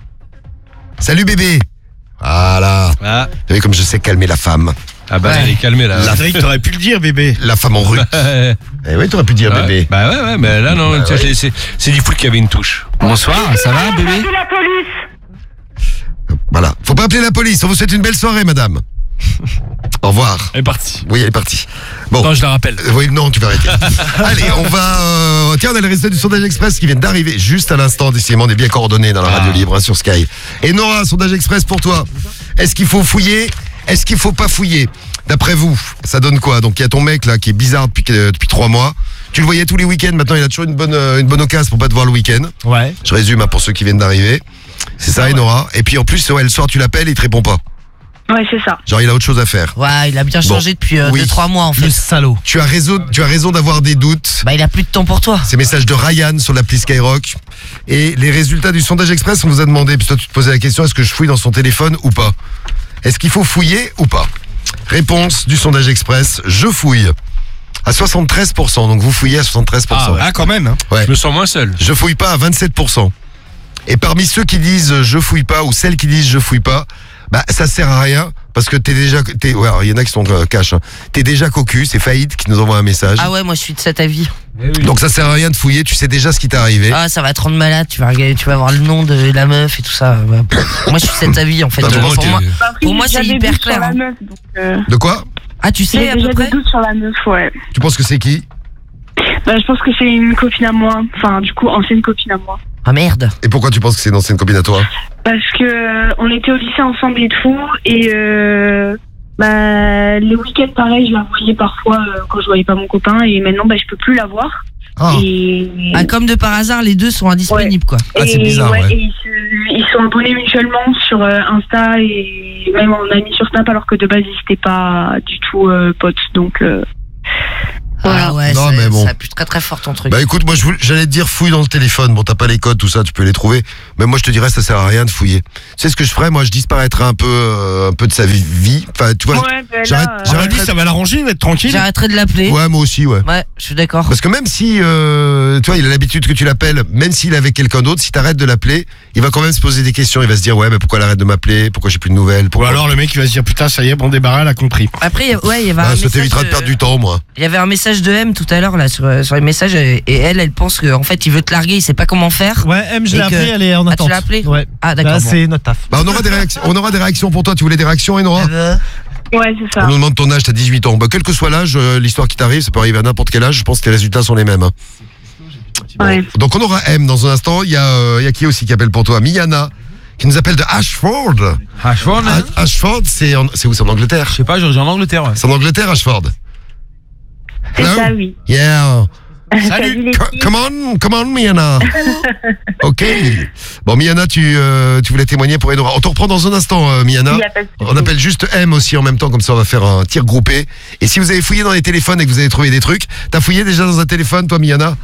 Salut, bébé. Voilà. Ah, Vous savez comme je sais calmer la femme. ah bah, elle est calmée là. Cédric, t'aurais pu le dire, bébé. La femme en rue. Ouais. Eh oui, t'aurais pu dire bébé. Bah ouais, ouais, mais là, non, Bah c'est- ouais. c'est c'est du foot qui avait une touche. Bonsoir, ça va, bébé? Appelle la police. Voilà. Faut pas appeler la police. On vous souhaite une belle soirée, madame. Au revoir. Elle est partie. Oui, elle est partie. Bon. Non, je la rappelle. Euh, Oui, non, tu vas arrêter. Allez, on va... euh, Tiens, on a les résultats du sondage express qui viennent d'arriver juste à l'instant. Décidément, on est bien coordonnés dans la radio libre hein, sur Sky. Et Nora, sondage express pour toi. Est-ce qu'il faut fouiller? Est-ce qu'il faut pas fouiller? D'après vous, ça donne quoi? Donc, il y a ton mec là qui est bizarre depuis, que- depuis trois mois. Tu le voyais tous les week-ends. Maintenant, il a toujours une bonne, euh, une bonne occasion pour pas te voir le week-end. Ouais. Je résume hein, pour ceux qui viennent d'arriver. C'est ça, et Nora. Et puis en plus, ouais, le soir, tu l'appelles et il te répond pas. Ouais, c'est ça. Genre, il a autre chose à faire. Ouais, il a bien changé Bon. depuis deux Oui. trois mois en fait. Le salaud. Tu as raison, tu as raison d'avoir des doutes. Bah, il a plus de temps pour toi. Ces messages de Ryan sur l'appli Skyrock. Et les résultats du sondage express, on vous a demandé, puis toi tu te posais la question, est-ce que je fouille dans son téléphone ou pas? Est-ce qu'il faut fouiller ou pas? Réponse du sondage express, je fouille. À soixante-treize pour cent, donc vous fouillez à soixante-treize pour cent. Ah, quand même. Hein. Ouais. Je me sens moins seul. Je fouille pas à vingt-sept pour cent. Et parmi ceux qui disent je fouille pas ou celles qui disent je fouille pas, bah ça sert à rien parce que t'es déjà, t'es, ouais, il y en a qui sont euh, cash. Hein. T'es déjà cocu, c'est Faïd qui nous envoie un message. Ah ouais, moi je suis de cet avis. Donc ça sert à rien de fouiller, tu sais déjà ce qui t'est arrivé. Ah, ça va te rendre malade, tu vas regarder, tu vas voir le nom de la meuf et tout ça. Ouais. Moi je suis de cet avis en fait. Bah, pour, bon, moi, ok. pour moi, J'ai c'est des hyper doutes sur clair. la hein. meuf, donc, euh, De quoi? Ah, tu sais J'ai à peu déjà près des doutes sur la meuf, ouais. Tu penses que c'est qui? Bah, je pense que c'est une copine à moi. Enfin, du coup, ancienne copine à moi. Ah merde. Et pourquoi tu penses que c'est une ancienne copine à toi? Parce que euh, on était au lycée ensemble et tout, et euh, bah les week-ends pareil, je la voyais parfois euh, quand je voyais pas mon copain, et maintenant bah je peux plus la voir. Ah. Et, Ah, comme de par hasard, les deux sont indisponibles quoi. Ah, c'est et, bizarre, ouais. et ils, se- ils sont abonnés mutuellement sur euh, Insta et même on a mis sur Snap alors que de base ils étaient pas du tout euh, potes, donc. Euh, Voilà. Ah ouais, Non, c'est- mais bon. ça pue très très fort ton truc. Bah écoute, moi je voulais- j'allais te dire fouille dans le téléphone. Bon, t'as pas les codes, tout ça, tu peux les trouver. Mais moi je te dirais, ça sert à rien de fouiller. Tu sais ce que je ferais? Moi je disparaîtrais un peu, euh, un peu de sa vie. vie. Enfin, tu vois. Ouais, bah, là, j'arrête- euh, J'aurais dit, ça va l'arranger, il va être tranquille. J'arrêterai de l'appeler. Ouais, moi aussi, ouais. Ouais, je suis d'accord. Parce que même si, euh, tu vois, il a l'habitude que tu l'appelles, même s'il est avec quelqu'un d'autre, si t'arrêtes de l'appeler, il va quand même se poser des questions. Il va se dire, ouais, mais pourquoi elle arrête de m'appeler? Pourquoi j'ai plus de nouvelles? Ou Pourquoi... alors le mec il va se dire putain ça y est bon débarras elle a compris. Après, ouais, il y avait Bah, un ça message t'évitera de de- perdre du temps, moi. Il y avait un message de M tout à l'heure là sur, sur les messages et et elle, elle pense qu'en fait il veut te larguer, il sait pas comment faire. Ouais, M, je Et l'ai que- appelé, elle est en Ah, tu attente. l'as appelé Ouais. Ah d'accord. Bah, bon. c'est notre taf. Bah, on aura des réactions, on aura des réactions pour toi. Tu voulais des réactions, Enora? Euh, ouais, c'est On ça. nous demande ton âge, t'as dix-huit ans. Bah, quel que soit l'âge, euh, l'histoire qui t'arrive, ça peut arriver à n'importe quel âge, je pense que les résultats sont les mêmes. hein. Ouais. Donc on aura M dans un instant. Il y, a, euh, il y a qui aussi qui appelle pour toi? Miana, qui nous appelle de Ashford. Ashford, hein A- Ashford, c'est en- c'est où? C'est en Angleterre? Je sais pas, j'aurais dit en Angleterre. Ouais. C'est en Angleterre, Ashford. C'est Hello? ça, oui. Yeah. Salut les Co- filles. Come on, come on, Miana. Ok. Bon, Miana, tu, euh, tu voulais témoigner pour Enora. On te reprend dans un instant, euh, Miana. Il y a pas de souci. On appelle juste M aussi en même temps, comme ça on va faire un tir groupé. Et si vous avez fouillé dans les téléphones et que vous avez trouvé des trucs, t'as fouillé déjà dans un téléphone, toi, Miana?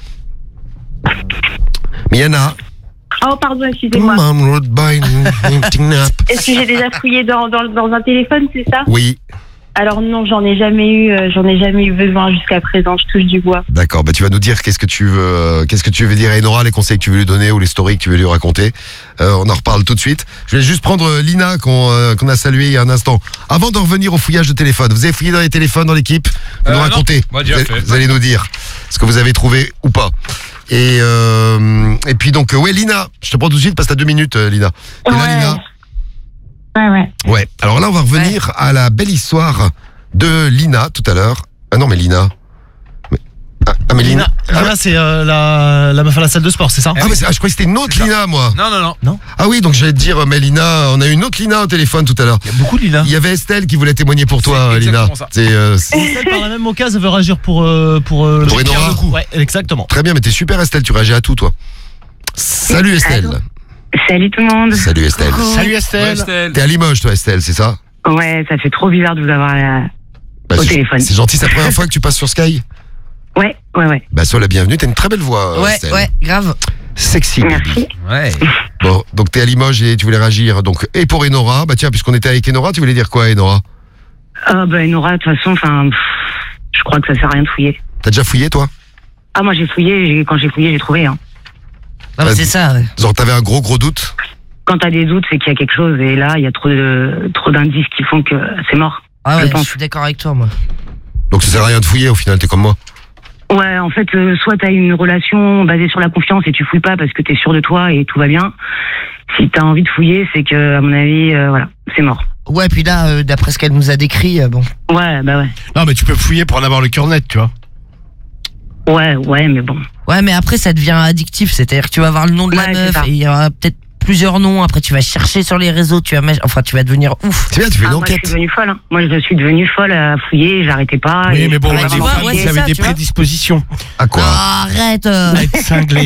Miana. Oh, pardon, excusez-moi. Come on, road by- Est-ce que j'ai déjà fouillé dans, dans, dans un téléphone, c'est ça? Oui. Alors non, j'en ai jamais eu, euh, j'en ai jamais eu besoin jusqu'à présent. Je touche du bois. D'accord, bah tu vas nous dire qu'est-ce que tu veux, euh, qu'est-ce que tu veux dire à Enora, les conseils que tu veux lui donner ou les stories que tu veux lui raconter. Euh, on en reparle tout de suite. Je vais juste prendre euh, Lina qu'on euh, qu'on a salué il y a un instant. Avant de revenir au fouillage de téléphone, vous avez fouillé dans les téléphones dans l'équipe, vous Euh, nous non, racontez. moi, Vous déjà allez, fait. vous allez nous dire ce que vous avez trouvé ou pas. Et euh, et puis donc euh, ouais Lina, je te prends tout de suite parce que t'as deux minutes euh, Lina. T'es là, Ouais. Lina. Ouais, ouais. Ouais. Alors là on va revenir à la belle histoire de Lina tout à l'heure. Ah non mais Lina. Mais- Ah, ah, mais Lina. Lina, Lina, c'est euh, la, la meuf à la salle de sport, c'est ça? Ah, mais c'est- ah, je croyais que c'était une autre Lina, moi. Non, non, non. Ah oui, donc j'allais te dire, mais Lina, on a eu une autre Lina au téléphone tout à l'heure. Il y a beaucoup de Lina. Il y avait Estelle qui voulait témoigner pour toi, C'est Lina. exactement ça. C'est, euh, c'est- Estelle, par la même occasion, veut réagir pour, euh, pour, euh, Pour le Enora. pierre de coup. Ouais, exactement. Très bien, mais t'es super Estelle, tu réagis à tout, toi. Salut Estelle. Allô. Salut tout le monde. Salut Estelle. Salut Ouais, Estelle. Estelle. T'es à Limoges, toi Estelle, c'est ça? Ouais, ça fait trop bizarre de vous avoir là. Bah, Au c'est- téléphone. C'est gentil, c'est la première fois que tu passes sur Sky? Ouais, ouais, ouais. Bah sois la bienvenue, t'as une très belle voix, Ouais, Estelle. ouais, grave. Sexy. baby. Merci. Ouais. Bon, donc t'es à Limoges et tu voulais réagir. Donc, et pour Enora, bah tiens, puisqu'on était avec Enora, tu voulais dire quoi, Enora? Ah bah Nora, de toute façon, enfin, pff, je crois que ça sert à rien de fouiller. T'as déjà fouillé, toi? Ah moi j'ai fouillé, j'ai- quand j'ai fouillé, j'ai trouvé. Hein. Non, mais Ouais. c'est ça, ouais. Genre, t'avais un gros gros doute? Quand t'as des doutes, c'est qu'il y a quelque chose, et là, il y a trop de trop d'indices qui font que c'est mort. Ah Je ouais, je pense. suis d'accord avec toi, moi. Donc ça sert à rien de fouiller, au final, t'es comme moi. Ouais, en fait, euh, soit t'as une relation basée sur la confiance et tu fouilles pas parce que t'es sûr de toi et tout va bien. Si t'as envie de fouiller, c'est que, à mon avis, euh, voilà, c'est mort. Ouais, puis là, euh, d'après ce qu'elle nous a décrit, euh, bon. Ouais, bah ouais. Non, mais tu peux fouiller pour en avoir le cœur net, tu vois. Ouais, ouais, mais bon. Ouais, mais après, ça devient addictif. C'est-à-dire que tu vas voir le nom de la Ouais, c'est meuf ça. et il y aura peut-être plusieurs noms. Après, tu vas chercher sur les réseaux, tu vas, mettre- enfin, tu vas devenir ouf. C'est bien, tu fais Ah, une moi, je enquête. suis devenue folle. Hein. Moi, je suis devenue folle à fouiller, j'arrêtais pas. Oui, et mais bon, je les tu pouvais vois, femmes, ouais, ils c'est avaient ça, des tu vois. prédispositions À quoi? Ah, arrête euh. à être cinglés.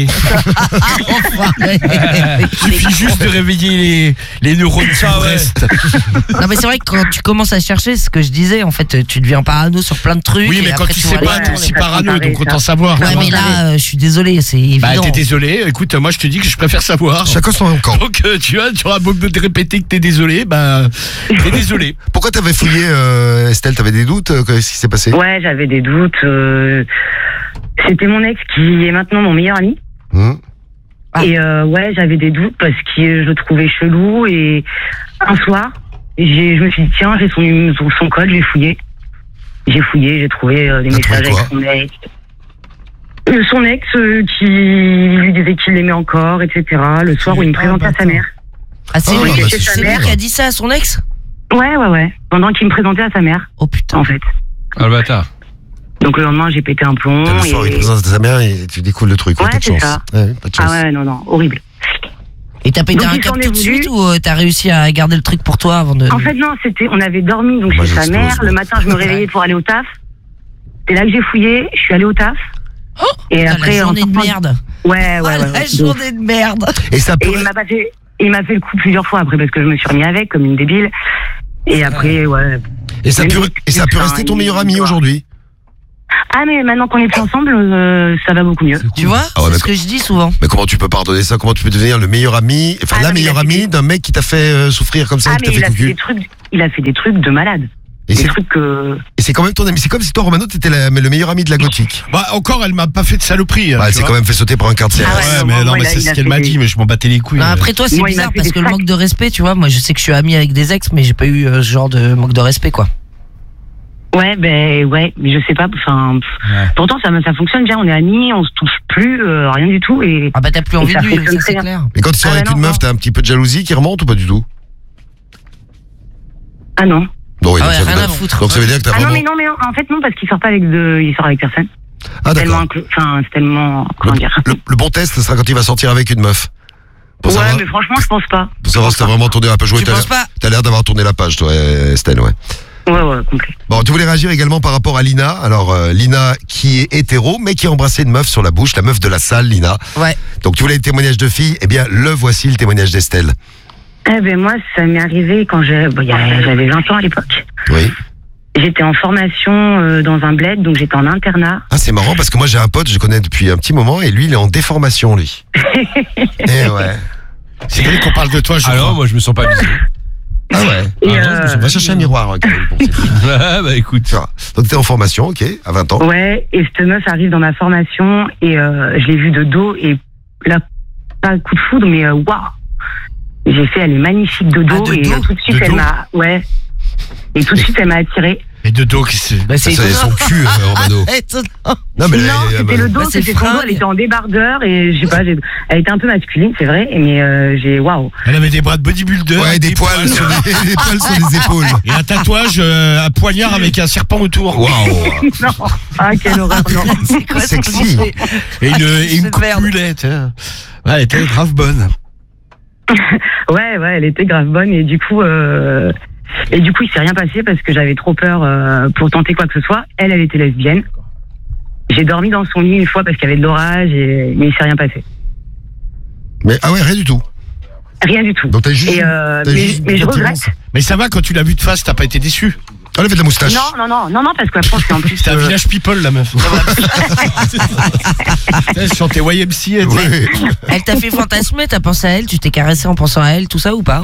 Enfin, ouais. Il suffit juste de réveiller les, les neurones du Brest. Non, mais c'est vrai que quand tu commences à chercher, c'est ce que je disais, en fait, tu deviens parano sur plein de trucs. Oui, et mais quand après, tu vois sais les pas, gens, t'es les- aussi ça parano, s'en donc ça. autant savoir. Ouais, mais là, euh, je suis désolé, c'est Bah, évident. t'es désolé. Écoute, moi, je te dis que je préfère savoir. Chacun son camp. Donc, euh, tu vois, tu auras beau de te répéter que t'es désolé, bah, t'es désolé. Pourquoi t'avais fouillé, euh, Estelle? T'avais des doutes? euh, Qu'est-ce qui s'est passé? Ouais, j'avais des doutes. euh, C'était mon ex qui est maintenant mon meilleur ami. Hum. Ah. Et euh, ouais, j'avais des doutes parce que je le trouvais chelou. Et un soir, j'ai- je me suis dit, tiens, j'ai son, son, son code, je vais fouiller. J'ai fouillé, j'ai trouvé euh, des T'as messages trouvé avec son ex. Euh, son ex euh, qui lui disait qu'il l'aimait encore, et cetera. Le soir où il me Ah, présentait à sa bâtard. mère. Ah, c'est Oh, lui, bah, c'est c'est lui super. qui a dit ça à son ex? Ouais, ouais, ouais. Pendant qu'il me présentait à sa mère, Oh putain. en fait. Ah, le bâtard. Donc le lendemain, j'ai pété un plomb. Le soir, il et... te présente à ta mère et tu découvres le truc. Ouais, Ouais, pas de c'est chance. ça. Ouais, pas de chance. Ah ouais, non, non, horrible. Et t'as pété Donc, un il s'en câble est tout de voulu. suite ou euh, t'as réussi à garder le truc pour toi avant de. En fait, non, c'était, on avait dormi donc Moi, chez sa j'explose, mère. moi. Le matin, je me réveillais pour aller au taf. C'est là que j'ai fouillé. Je suis allée au taf. Oh, et putain, après, la journée en de sortant- merde. Ouais, ouais, Ah, ouais. la ouais. journée de merde. Et ça Et peut. il m'a pas fait, il m'a fait le coup plusieurs fois après parce que je me suis remis avec comme une débile. Et après, ouais. Et ça Même peut, si et ça peut c'est rester un- ton meilleur ami aujourd'hui. Ah, mais maintenant qu'on est plus ensemble, euh, ça va beaucoup mieux. Tu vois, Ah ouais, c'est mais ce que je dis souvent. Mais comment tu peux pardonner ça? Comment tu peux devenir le meilleur ami, enfin Ah, la non, mais meilleure il a fait amie des- d'un mec qui t'a fait euh, souffrir comme ça, Ah, qui t'a mais fait il a fait cucu? des trucs, il a fait des trucs de malade. Et Des c'est trucs que. et c'est quand même ton ami. C'est comme si toi, Romano, t'étais la- le meilleur ami de la gothique. Bah, encore, elle m'a pas fait de saloperie. hein, Bah, elle tu s'est vois. quand même fait sauter par un quart de Ah C R S. ouais, Ouais, non, mais moi, non, mais il a- c'est il ce a qu'elle fait m'a des- dit, mais je m'en battais les couilles. Non, euh. après toi c'est Moi, il m'a bizarre fait parce des que le sacs. manque de respect, tu vois, moi je sais que je suis amie avec des ex, mais j'ai pas eu euh, ce genre de manque de respect quoi. Ouais, ben ouais, mais je sais pas. Enfin, pff, Ouais. pourtant ça, ça fonctionne bien. On est amis, on se touche plus, euh, rien du tout. Et Ah bah t'as plus Et envie ça de lui, fonctionne ça c'est très bien. clair. Mais quand tu sors Ah, avec bah une non, meuf, non. t'as un petit peu de jalousie qui remonte ou pas du tout? ah non. Non, oui, Ah donc ouais, ça veut rien dire- à foutre. Donc ça veut dire que t'as Ah non, vraiment. mais non, mais non, en fait non, parce qu'il sort pas avec de, il sort avec personne. Ah Tellement, d'accord. inclus- enfin, c'est tellement, comment Le, dire. le- le bon test, ce sera quand il va sortir avec une meuf. Pour Ouais, savoir, mais franchement, je pense pas. pour savoir si t'as vraiment tourné la page. Ouais, Tu t'as penses l'air- pas? T'as l'air d'avoir tourné la page, toi, Estelle, ouais. Ouais, ouais, complet. Bon, tu voulais réagir également par rapport à Lina. Alors, euh, Lina qui est hétéro, mais qui a embrassé une meuf sur la bouche, la meuf de la salle, Lina. Ouais. Donc, tu voulais le témoignage de fille. Eh bien, le voici, le témoignage d'Estelle. Eh ben moi, ça m'est arrivé quand j'ai- bon, il y a- j'avais vingt ans à l'époque. Oui. J'étais en formation euh, dans un bled, donc j'étais en internat. Ah, c'est marrant parce que moi, j'ai un pote, je le connais depuis un petit moment, et lui, il est en déformation, lui. Eh ouais. C'est vrai qu'on parle de toi, je Alors, crois. moi, je me sens pas visé. Ah ouais. Et, Ah, euh, on va chercher un miroir. hein, Karine, pour ces- Ah bah écoute. Tu vois. Donc t'es en formation, ok, à vingt ans. Ouais, et cette meuf arrive dans ma formation et euh, je l'ai vue de dos et là, pas un coup de foudre, mais euh, waouh. J'ai fait, elle est magnifique de dos Ah, de et dos euh, tout de suite De elle dos m'a, ouais. Et tout de suite elle m'a attiré. Et de dos, qu'est-ce que c'est Bah, Ça, c'est c'est son cul, euh, Romano. étonnant. Non, mais non, euh, c'était bah, le dos, bah, c'est c'était son dos, fringue. elle était en débardeur et je sais pas, j'ai- elle était un peu masculine, c'est vrai, mais euh, j'ai waouh. Elle avait des bras de bodybuilder. Ouais, des poils sur les, des poils sur les épaules. Et un tatouage, euh, un poignard avec un serpent autour. Waouh. Non, ah quelle horreur, non. C'est quoi ce Sexy. projet Et une, et une Cette merde. copulette. hein. Ouais, elle était grave bonne. Ouais, ouais, elle était grave bonne et du coup, euh, et du coup, il s'est rien passé parce que j'avais trop peur euh, pour tenter quoi que ce soit. Elle, elle était lesbienne. J'ai dormi dans son lit une fois parce qu'il y avait de l'orage, et... mais il s'est rien passé. Mais ah ouais, rien du tout. Rien du tout. Donc t'as juste. Et euh, t'as mais, juste mais je une regrette. attirance. Mais ça va, quand tu l'as vue de face, t'as pas été déçu. Elle avait de la moustache. Non, non, non, non, non, parce que la France, c'est en plus. C'était un euh, village people, la meuf. Elle chantait Y M C A. tu sais. Ouais. Elle t'a fait fantasmer, t'as pensé à elle, tu t'es caressé en pensant à elle, tout ça ou pas?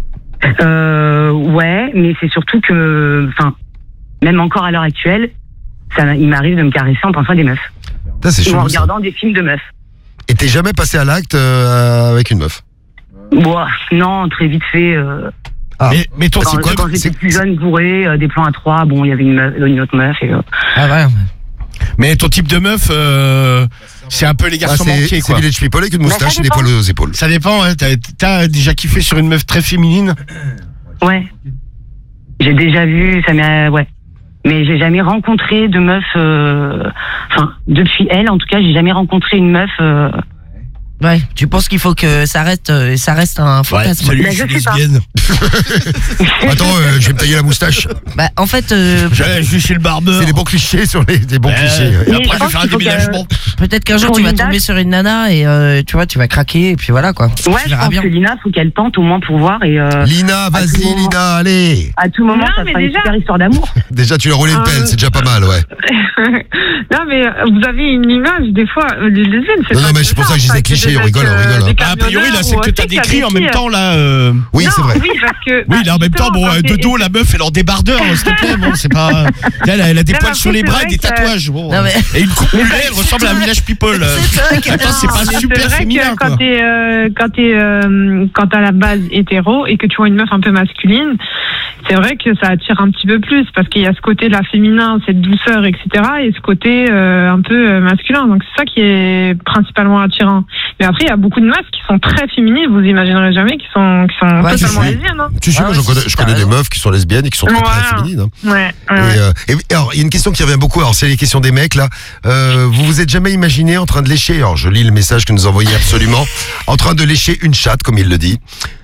Euh, ouais, mais c'est surtout que, enfin, même encore à l'heure actuelle, ça, il m'arrive de me caresser en pensant à des meufs. Ça, c'est Ou en chelou, ça. regardant des films de meufs. Et t'es jamais passé à l'acte euh, avec une meuf? Bon, non, très vite fait. Euh, Ah. Mais, mais toi, quand c'est quoi quand c'est- j'étais plus jeune, bourré, euh, des plans à trois, bon, il y avait une, meuf- une autre meuf. Et, euh, Ah ouais. Mais ton type de meuf, euh, c'est un peu les Ah, garçons c'est manqués, c'est quoi. Village People avec une Bah, ça moustache et des dépend. poils aux épaules. Ça dépend, hein. T'as, t'as déjà kiffé sur une meuf très féminine? ouais. J'ai déjà vu, ça m'est, ouais. Mais j'ai jamais rencontré de meuf. euh, Enfin, depuis elle, en tout cas, j'ai jamais rencontré une meuf. euh, Ouais, tu penses qu'il faut que ça reste, euh, ça reste un fantasme. salut, Bah, je suis je sais pas. lesbienne. Attends, euh, je vais me tailler la moustache. Bah, en fait, euh, Je je suis chez le barbeur. C'est les bons clichés sur les des bons Ouais. clichés. Et Mais après, je je vais pense faire un qu'il faut déménagement. peut-être qu'un jour Pour tu vas une date. tomber sur une nana et euh, tu vois, tu vas craquer et puis voilà quoi. Ouais, Tu je verras pense bien. que Lina, faut qu'elle tente au moins pour voir et. euh, Lina, vas-y, tout moment. Lina, allez. À tout moment, Non, ça mais sera une déjà- super histoire d'amour. Déjà, tu lui as roulé une Ah, pelle, euh, c'est déjà pas mal, ouais. Non, mais euh, vous avez une image, des fois, euh, les lesbiennes, c'est Non, pas non, mais que c'est pour ça en que je dis fait, des clichés, c'est on des rigole, mecs, on rigole, euh, hein. des Ah, a priori, là, camionneurs c'est ou que t'as aussi décrit avec en qui, même euh, temps, là. euh, Oui, non, c'est vrai. Oui, parce que. Oui, bah, là, en même temps, bon, justement, euh, quand de t'es- dos, la meuf, elle est en débardeur, hein, s'il te plaît. Bon, c'est pas. Elle a, elle a des Non, poils mais sur les après, bras c'est et des vrai que- tatouages. Bon. Non, mais- Et une coupe mulet, elle ressemble à un village people. euh. C'est vrai que- Attends, c'est non, pas Mais super c'est vrai féminin, que quand quoi. t'es euh, quand t'es euh, quand t'as la base hétéro et que tu vois une meuf un peu masculine, c'est vrai que ça attire un petit peu plus parce qu'il y a ce côté là féminin, cette douceur, et cetera, et ce côté euh, un peu euh, masculin. Donc c'est ça qui est principalement attirant. Mais après, il y a beaucoup de meufs qui sont très féminines. Vous imaginerez jamais qui sont qui sont Ouais, totalement si, si. lesbiennes. Hein. Tu sais, Ah moi, ouais, je si, connais, si, je t'as connais des raison. meufs qui sont lesbiennes et qui sont très, très Voilà. féminines. hein. Ouais. ouais, Et, ouais. euh, et- alors, il y a une question qui revient beaucoup. Alors, c'est les questions des mecs là. Euh, vous vous êtes jamais imaginé en train de lécher? Alors, je lis le message que nous envoyez absolument. En train de lécher une chatte, comme il le dit.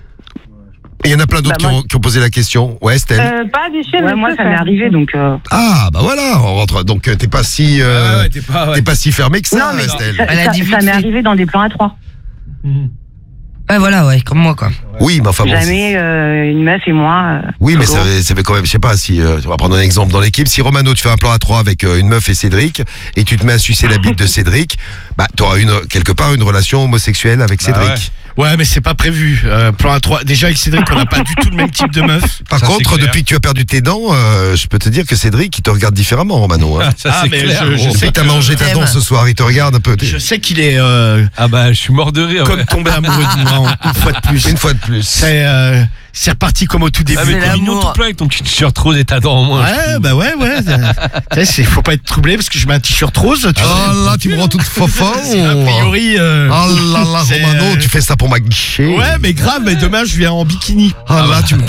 Et il y en a plein d'autres Bah, moi- qui, ont, qui ont posé la question. Ouais, Estelle. Euh, pas des chiens, Ouais, moi, ça m'est arrivé, donc. euh, Ah, bah voilà. On rentre. Donc, euh, t'es pas si, euh, Ah ouais, t'es pas, ouais. t'es pas si fermé que ça, Non, mais Estelle. ça, Elle a ça- dit vite ça m'est fait. arrivé dans des plans à trois. Ouais, voilà, ouais, comme moi quoi. Oui, mais enfin bon. Jamais euh, une meuf et moi. euh, Oui, mais solo. ça, fait- ça fait quand même, je sais pas si, euh, on va prendre un exemple dans l'équipe. Si Romano, tu fais un plan à trois avec euh, une meuf et Cédric, et tu te mets à sucer la bite de Cédric, bah, t'auras une, quelque part une relation homosexuelle avec Cédric. ouais. Ouais, mais c'est pas prévu. Euh, plan à trois. Déjà, avec Cédric, on n'a pas du tout le même type de meuf. Par Ça, c'est contre, clair. depuis que tu as perdu tes dents, euh, je peux te dire que Cédric, il te regarde différemment, Romano. Hein. Ça, Ah, c'est mais clair. je- je gros. sais Depuis que t'as mangé ta Eh dent ben. ce soir, il te regarde un peu. Je sais qu'il est euh, Ah bah, je suis mort de rire. comme ouais. tombé amoureux de moi, en- une fois de plus. Une fois de plus. C'est euh, c'est reparti comme au tout début. Ah, mais C'est t'es mignon l'amour. tout plein avec ton petit t-shirt rose et ta dent en moins. Ouais, bah ouais, ouais. Tu sais, c'est- faut pas être troublé parce que je mets un t-shirt rose. Tu sais. Oh là, tu me rends toute fofa. C'est a priori. euh, Oh là là, c'est, Romano, euh, tu fais ça pour ma guichet. Ouais, mais grave, mais demain je viens en bikini. Oh là, tu me.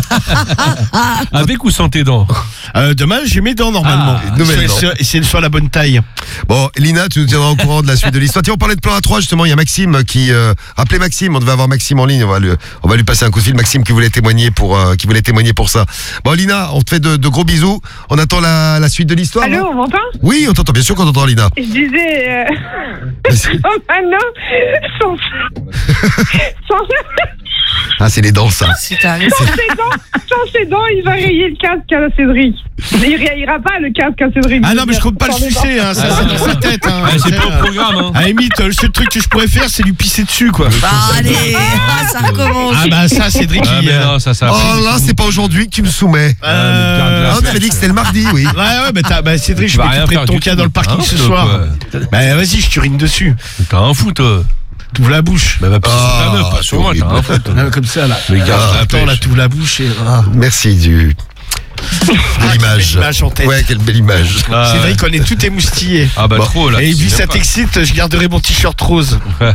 Avec ou sans tes dents? Euh, demain j'ai mes dents normalement. Ah, nouvelles C'est- dents. c'est- C'est soit la bonne taille. Bon, Lina, tu nous tiendras au courant de la suite de l'histoire. Tiens, on parlait de plan à trois, justement. Il y a Maxime qui. Euh, rappelez Maxime, on devait avoir Maxime en ligne. On va lui, on va lui passer un coup de fil. Maxime qui voulait témoigner pour, euh, qui voulait témoigner pour ça. Bon, Lina, on te fait de, de gros bisous. On attend la, la suite de l'histoire. Allô, hein on m'entend? Oui, on t'entend, bien sûr qu'on t'entend, Lina. Je disais. Euh... Vas-y. oh, bah non, son... son... Ah, c'est les dents, ça. Si t'arrives. Sans ses dents, sans ses dents, il va rayer le casque à Cédric. Il rayera pas le casque à Cédric. Ah non, mais je compte pas le Sans les sucer, hein, ça c'est dans sa tête. Hein, Ah, c'est pas au programme, hein. À la limite, le seul truc que je pourrais faire, c'est lui pisser dessus, quoi. Bah, allez, ah, ça recommence. Ah bah ça, Cédric, Ah, il... mais non, ça, ça. Oh là, c'est pas aujourd'hui que tu me soumets. Euh, Ah, on avait dit que c'était le mardi, oui. Ouais, ouais, bah, t'as- bah Cédric, je Tu vas vais rien t'ouvrir faire ton du cas tout. dans le parking Hein, ce toi, soir. quoi. Bah vas-y, je t'urine dessus. T'as un fou, toi. T'ouvres la bouche. Bah, va pisser sur ta Ah, meuf, pas c'est sur moi, t'as un horrible. fou, toi. Ah, comme ça, là. Mais garde Ah, la attends, là, pêche. t'ouvres la bouche et... ah. Merci du. Belle image. Belle image en tête. Ouais, quelle belle image. Ah, Cédric, on est tout émoustillé. Ah bah Bon. trop là. Et tu vu sais ça même pas. t'excite, je garderai mon t-shirt rose.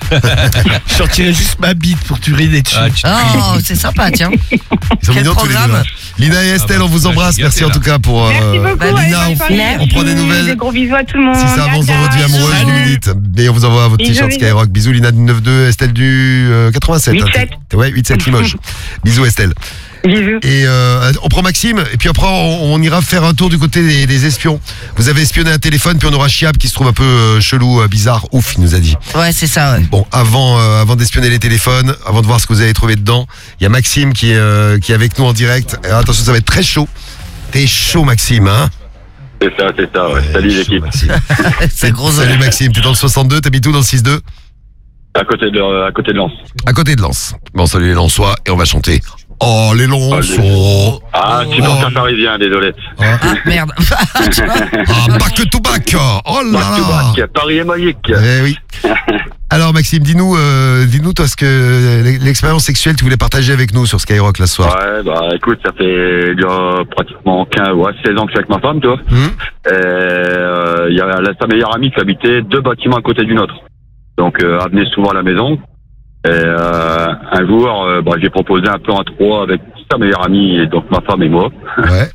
Je sortirai juste ma bite pour t'uriner dessus. Ah, tu- Oh, c'est sympa, tiens. Ils sont Quel mignons tous les deux. programme. là. Lina et Estelle, bah, on vous là, embrasse. je suis Merci gâté, en tout cas pour. euh, Merci beaucoup. bah, allez, Lina, bonne on, soirée. on prend des nouvelles. Des gros bisous à tout le monde. Si ça avance dans Ciao, votre vie ciao. amoureuse, vous nous dites. Et on vous envoie votre Bisous, t-shirt bisous. Skyrock. Bisous Lina du neuf deux, Estelle du euh, quatre-vingt-sept. huit sept. hein. Ouais, huit sept Limoges. Bisous Estelle. J'ai vu. Et euh, on prend Maxime, et puis après on, on ira faire un tour du côté des, des espions. Vous avez espionné un téléphone, puis on aura Chiab qui se trouve un peu euh, chelou, euh, bizarre, ouf, il nous a dit. Ouais, c'est ça, ouais. Bon, avant, euh, avant d'espionner les téléphones, avant de voir ce que vous avez trouvé dedans, il y a Maxime qui est, euh, qui est avec nous en direct. Et attention, ça va être très chaud. T'es chaud, Maxime, hein? C'est ça, c'est ça, ouais. Salut Chaud, l'équipe. Maxime. C'est gros. Salut Maxime, t'es dans le soixante-deux, t'habites où dans le six deux? À côté de, à côté de Lens. À côté de Lens. Bon, salut les Lensois, et on va chanter. Oh, les Lensois. Ah, Oh. supporter parisien, désolé. Ah, merde. Tu vois. Ah, back to back. Oh là Back to là. back, Paris est magique. Eh oui. Alors Maxime, dis-nous, euh, dis-nous toi ce que l'expérience sexuelle que tu voulais partager avec nous sur Skyrock là ce soir. Ouais, bah écoute, ça fait déjà pratiquement quinze, ouais, seize ans que je suis avec ma femme, tu vois. Hum. Et euh, il y a la, sa meilleure amie qui habitait deux bâtiments à côté d'une autre. Donc euh, elle venait souvent à la maison. Et euh, un jour, euh, bah, j'ai proposé un plan à trois avec sa meilleure amie, et donc ma femme et moi. Ouais.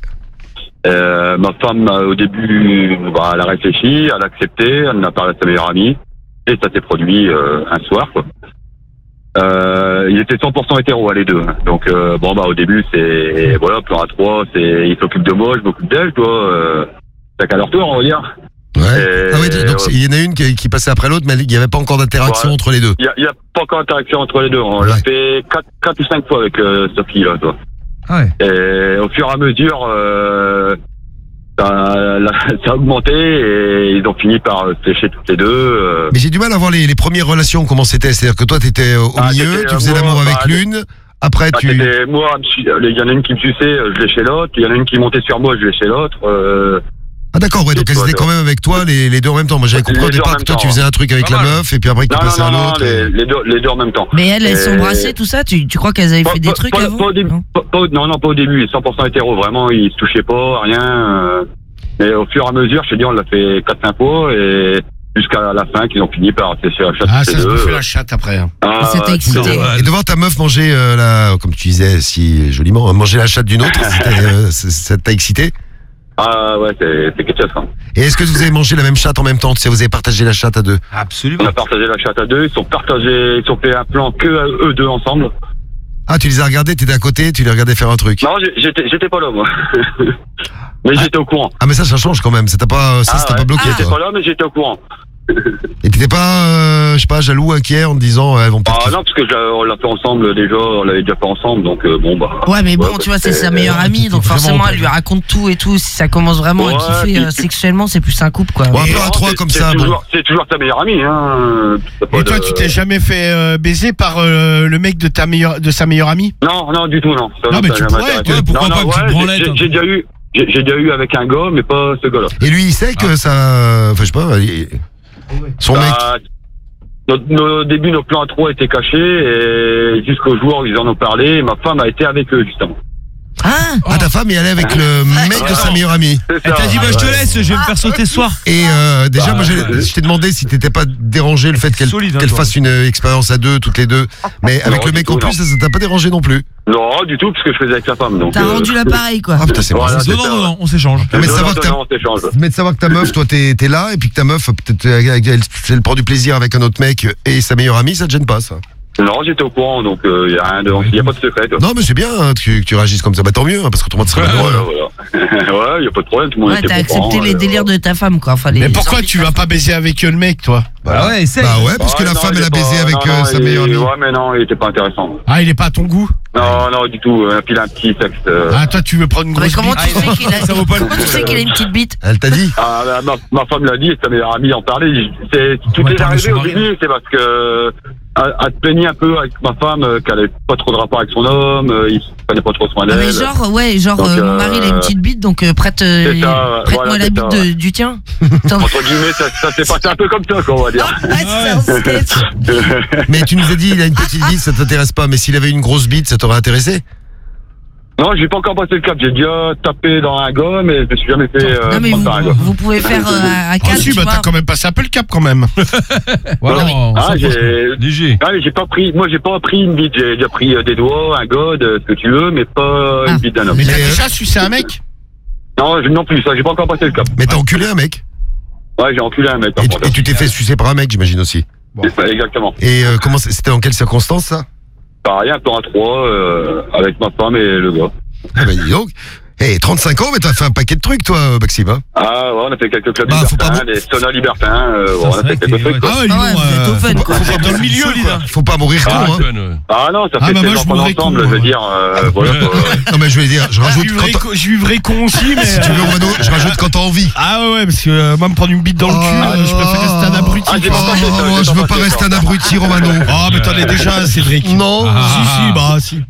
Euh, ma femme, euh, au début, bah, elle a réfléchi, elle a accepté, elle en a parlé à sa meilleure amie, et ça s'est produit euh, un soir, quoi. Euh, ils étaient cent pour cent hétéros, hein, les deux. hein. Donc, euh, bon, bah, au début, c'est, voilà, plan à trois, c'est, il s'occupe de moi, je m'occupe d'elle, toi, euh, chacun leur tour, on va dire. Ouais. Et- Ah oui, donc ouais. il y en a une qui, qui passait après l'autre, mais il n'y avait pas encore d'interaction Ouais. entre les deux. Il y a, il y a pas encore d'interaction entre les deux. On Ouais. l'a fait quatre, quatre ou cinq fois avec euh, Sophie, là, toi. Ah ouais. Et au fur et à mesure, euh, ça, la- ça a augmenté et ils ont fini par se sécher toutes les deux. euh. Mais j'ai du mal à voir les, les premières relations, comment c'était. C'est-à-dire que toi, tu étais au Ah, milieu, c'était, tu euh, faisais moi, l'amour avec bah, l'une, après Bah, tu... c'était moi, elle me su- il y en a une qui me suçait, euh, je l'ai chez l'autre. Il y en a une qui montait sur moi, je l'ai chez l'autre. euh. Ah d'accord, ouais, donc Et elles toi, étaient toi. quand même avec toi, les, les deux en même temps. Moi j'avais compris au Les deux en départ que même toi tu temps. faisais un truc avec Pas la mal. meuf, et puis après que tu Non, non, passais à non, non, l'autre. les, et- les deux, les deux en même temps. Mais elles, elles sont Et- brassées, tout ça tu, tu crois qu'elles avaient Pas- fait des pas- trucs pas- avant pas au début. Non. Pas- pas- non, non, pas au début. cent pour cent hétéro. Vraiment, ils se touchaient pas, rien. euh. Mais au fur et à mesure, je te dis, on l'a fait quatre cinq fois et jusqu'à la fin, qu'ils ont fini par se faire la chatte Ah, tous ça les se deux. bouffait la chatte après. hein. Ah, Ça t'a ouais, excité. c'est vrai. Et de voir ta meuf manger, euh, la, comme tu disais si joliment, euh, manger la chatte d'une autre, c'était, euh, c- ça t'a excité? Ah ouais, c'est c'est quelque chose. Hein. Et est-ce que vous avez mangé la même chatte en même temps? Tu sais, vous avez partagé la chatte à deux? On Absolument. a partagé la chatte à deux. Ils sont partagés, ils ont fait un plan que à eux deux ensemble. Ah, tu les as regardés, t'étais à côté, tu les regardais faire un truc. Non, j'ai- j'étais j'étais pas là, moi. Mais j'étais au courant. Ah mais ça, ça change quand même, ça t'a pas, ça, Ah, ça t'a ouais. pas bloqué J'étais toi. pas là, mais j'étais au courant. Et t'étais pas, euh, je sais pas, jaloux, inquiet en te disant, euh, elles vont Ah peut-être... non, parce que j'ai- on l'a fait ensemble déjà, on l'avait déjà fait ensemble, donc euh, bon bah. Ouais, mais bon, Ouais, tu vois, c'est bah, sa meilleure euh, amie, donc vraiment forcément, pas elle lui bien. raconte tout et tout. Si ça commence vraiment à Ouais, kiffer puis- euh, sexuellement, c'est plus un couple, quoi. Ouais, un Et peu à non, trois c'est- comme c'est ça, bon. toujours- C'est toujours ta meilleure amie, hein. T'as pas Et toi, de- tu t'es jamais fait euh, baiser par euh, le mec de ta meilleure, de sa meilleure amie? Non, non, du tout, non. Ça, Non, mais ça tu n'a pourrais, jamais intéressé. toi, pourquoi Non, pas non, une petite ouais, branlette, j'ai- hein. J'ai déjà eu, j'ai j'ai déjà eu avec un gars, mais pas ce gars-là. Et lui, il sait que ça, enfin, je sais pas, il- son mec... Bah, notre- nos débuts, nos plans à trois étaient cachés et jusqu'au jour où ils en ont parlé, ma femme a été avec eux justement. Ah, Ah, ta femme est allée avec le mec de sa meilleure amie. C'est Elle ça. t'a dit, bah je te laisse, je vais me faire sauter ce soir. Et euh, déjà, Bah, moi, j'ai- ouais. je t'ai demandé si t'étais pas dérangé le fait qu'elle Solide, hein, qu'elle toi. fasse une euh, expérience à deux, toutes les deux. Mais avec Non, le du mec tout, en plus, non. ça ça t'a pas dérangé non plus. Non, du tout, parce que je faisais avec la femme. Donc, t'as euh, rendu l'appareil, quoi. Ah putain, c'est Voilà, bon. c'est Non, non, ça. non, non, on s'échange. Non, mais non, savoir non, que t'as- non, on s'échange. Mais de savoir que ta meuf, toi, t'es t'es là, et puis que ta meuf, peut-être, euh, elle, elle prend du plaisir avec un autre mec et sa meilleure amie, ça te gêne pas, ça? Non, j'étais au courant, donc il euh, n'y a rien de, y a pas de secret. Quoi. Non, mais c'est bien hein, que, tu, que tu réagisses comme ça. Bah tant mieux, hein, parce que tout le monde serait Ouais, malheureux. voilà, voilà. Ouais, il n'y a pas de problème, tout le monde Ouais, était t'as au courant. accepté les euh, délires de ta femme, quoi. Enfin, les Mais pourquoi envies de tu ta vas pas baiser avec euh, le mec, toi? Bah ouais, essaye. Bah ouais, parce que ouais, la non, femme il elle a est baisé pas- avec non, euh, non, sa il- meilleure amie. Ouais, mais non, il était pas intéressant. Ah, il est pas à ton goût? Non, non, du tout. Et puis il a un petit sexe. euh, Ah, toi, tu veux prendre une Mais grosse comment bite? tu sais qu'il a, Ça vaut pas le comment tu sais qu'il a une petite bite? Elle t'a dit Ah, ma, ma femme l'a dit, et sa meilleure amie en parlait. C'est, tout va est parler de arrivé son au mari. début, c'est parce que elle, elle se plaignait un peu avec ma femme euh, qu'elle avait pas trop de rapport avec son homme, euh, il prenait pas trop soin Ah, d'elle. mais genre, ouais, genre, Donc, euh, mon mari il a une euh, petite bite, donc euh, prête, euh, c'est ça, prête-moi voilà, la c'est bite ça, de- ouais. du tien. Attends. Entre guillemets, ça, ça s'est passé un peu comme ça, quoi, on va dire. Ah, c'est un sketch. Mais tu nous as dit il a une petite bite, ça t'intéresse pas. Mais s'il avait une grosse bite, ça t'aurait intéressé? Non, j'ai pas encore passé le cap. J'ai déjà tapé dans un gars, mais je me suis jamais fait euh, Non, mais prendre vous, par un gars. vous pouvez faire euh, à Ah quatre, si, tu bah vois. t'as quand même passé un peu le cap quand même. Voilà, oui. on Ah, s'en fout. j'ai, Léger. ah, mais j'ai pas pris, moi j'ai pas pris une bite. J'ai déjà pris euh, des doigts, un god, euh, ce que tu veux, mais pas Ah. une bite d'un homme. Mais t'as Mais, euh, déjà sucé un mec? Non, je- non plus, ça, j'ai pas encore passé le cap. Mais t'as enculé un mec? Ouais, j'ai enculé un mec. par Et tu, contre. et tu t'es fait sucer par un mec, j'imagine aussi. C'est ça, exactement. Et euh, comment c'est- c'était dans quelles circonstances ça? Pareil, un plan à trois, euh, avec ma femme et le gars. Ah bah dis donc. Eh, trente-cinq ans, mais t'as fait un paquet de trucs, toi, Maxime. Hein. Ah, ouais, on a fait quelques clubs Bah, faut pas libertins, des saunas libertins, euh, ouais, on a c'est fait vrai quelques que- trucs, quoi. Ah ouais, dis Ah ouais, donc, vous êtes au euh, fun, faut quoi. pas- faut être dans le milieu, Solide, quoi. hein. Faut pas mourir Ah, con, hein. Fun, ouais. Ah non, ça Ah, fait bah, seize moi, je enfants mourrais ensemble, con, je veux moi. dire, euh, voilà, quoi. Non, mais je vais dire, je Je rajoute vivrai quand con- je vivrai con aussi, mais. si tu veux, Romano, je rajoute quand t'as envie. Ah ouais, ouais, parce que euh, moi me prendre une bite dans le cul, Ah, euh, je préfère rester un abruti. Ah, j'ai quoi. pas pensé, ça, Oh, j'ai je pas veux pas pensé, rester ça. un abruti, Romano. Ah, mais t'en es déjà, Cédric. Non. Ah. Si, si, bah si.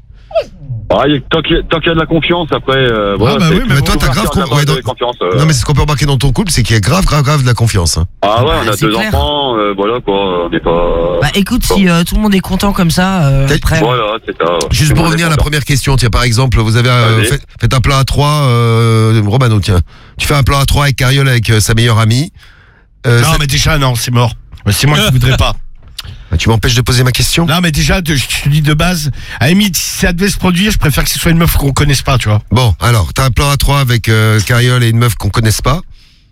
Ah, il y a- tant qu'il y, a- tant qu'il y a de la confiance, après, euh, voilà. bah c'est- oui, mais faut toi, t'as partir grave de la con- base ouais, de donc- confiance. euh. Non, mais c'est ce qu'on peut remarquer dans ton couple, c'est qu'il y a grave, grave, grave de la confiance. Hein. Ah ouais, on Ah, a c'est deux clair. enfants, euh, voilà, quoi, on n'est pas... Bah écoute, si euh, tout le monde est content comme ça, euh, T'as- après. Voilà, c'est ça. Juste Tout pour le monde revenir est à la content. première question, tiens, par exemple, vous avez euh, Vas-y. fait, fait un plan à trois, euh, Romano, tiens. Tu fais un plan à trois avec Cariole, avec euh, sa meilleure amie. Euh, Non, ça- mais déjà, non, c'est mort. Ouais, C'est moi qui voudrais pas. Bah, tu m'empêches de poser ma question? Non, mais déjà, de- je te dis de base, à la limite, si ça devait se produire, je préfère que ce soit une meuf qu'on connaisse pas, tu vois. Bon, alors, t'as un plan à trois avec euh, Cariole et une meuf qu'on connaisse pas.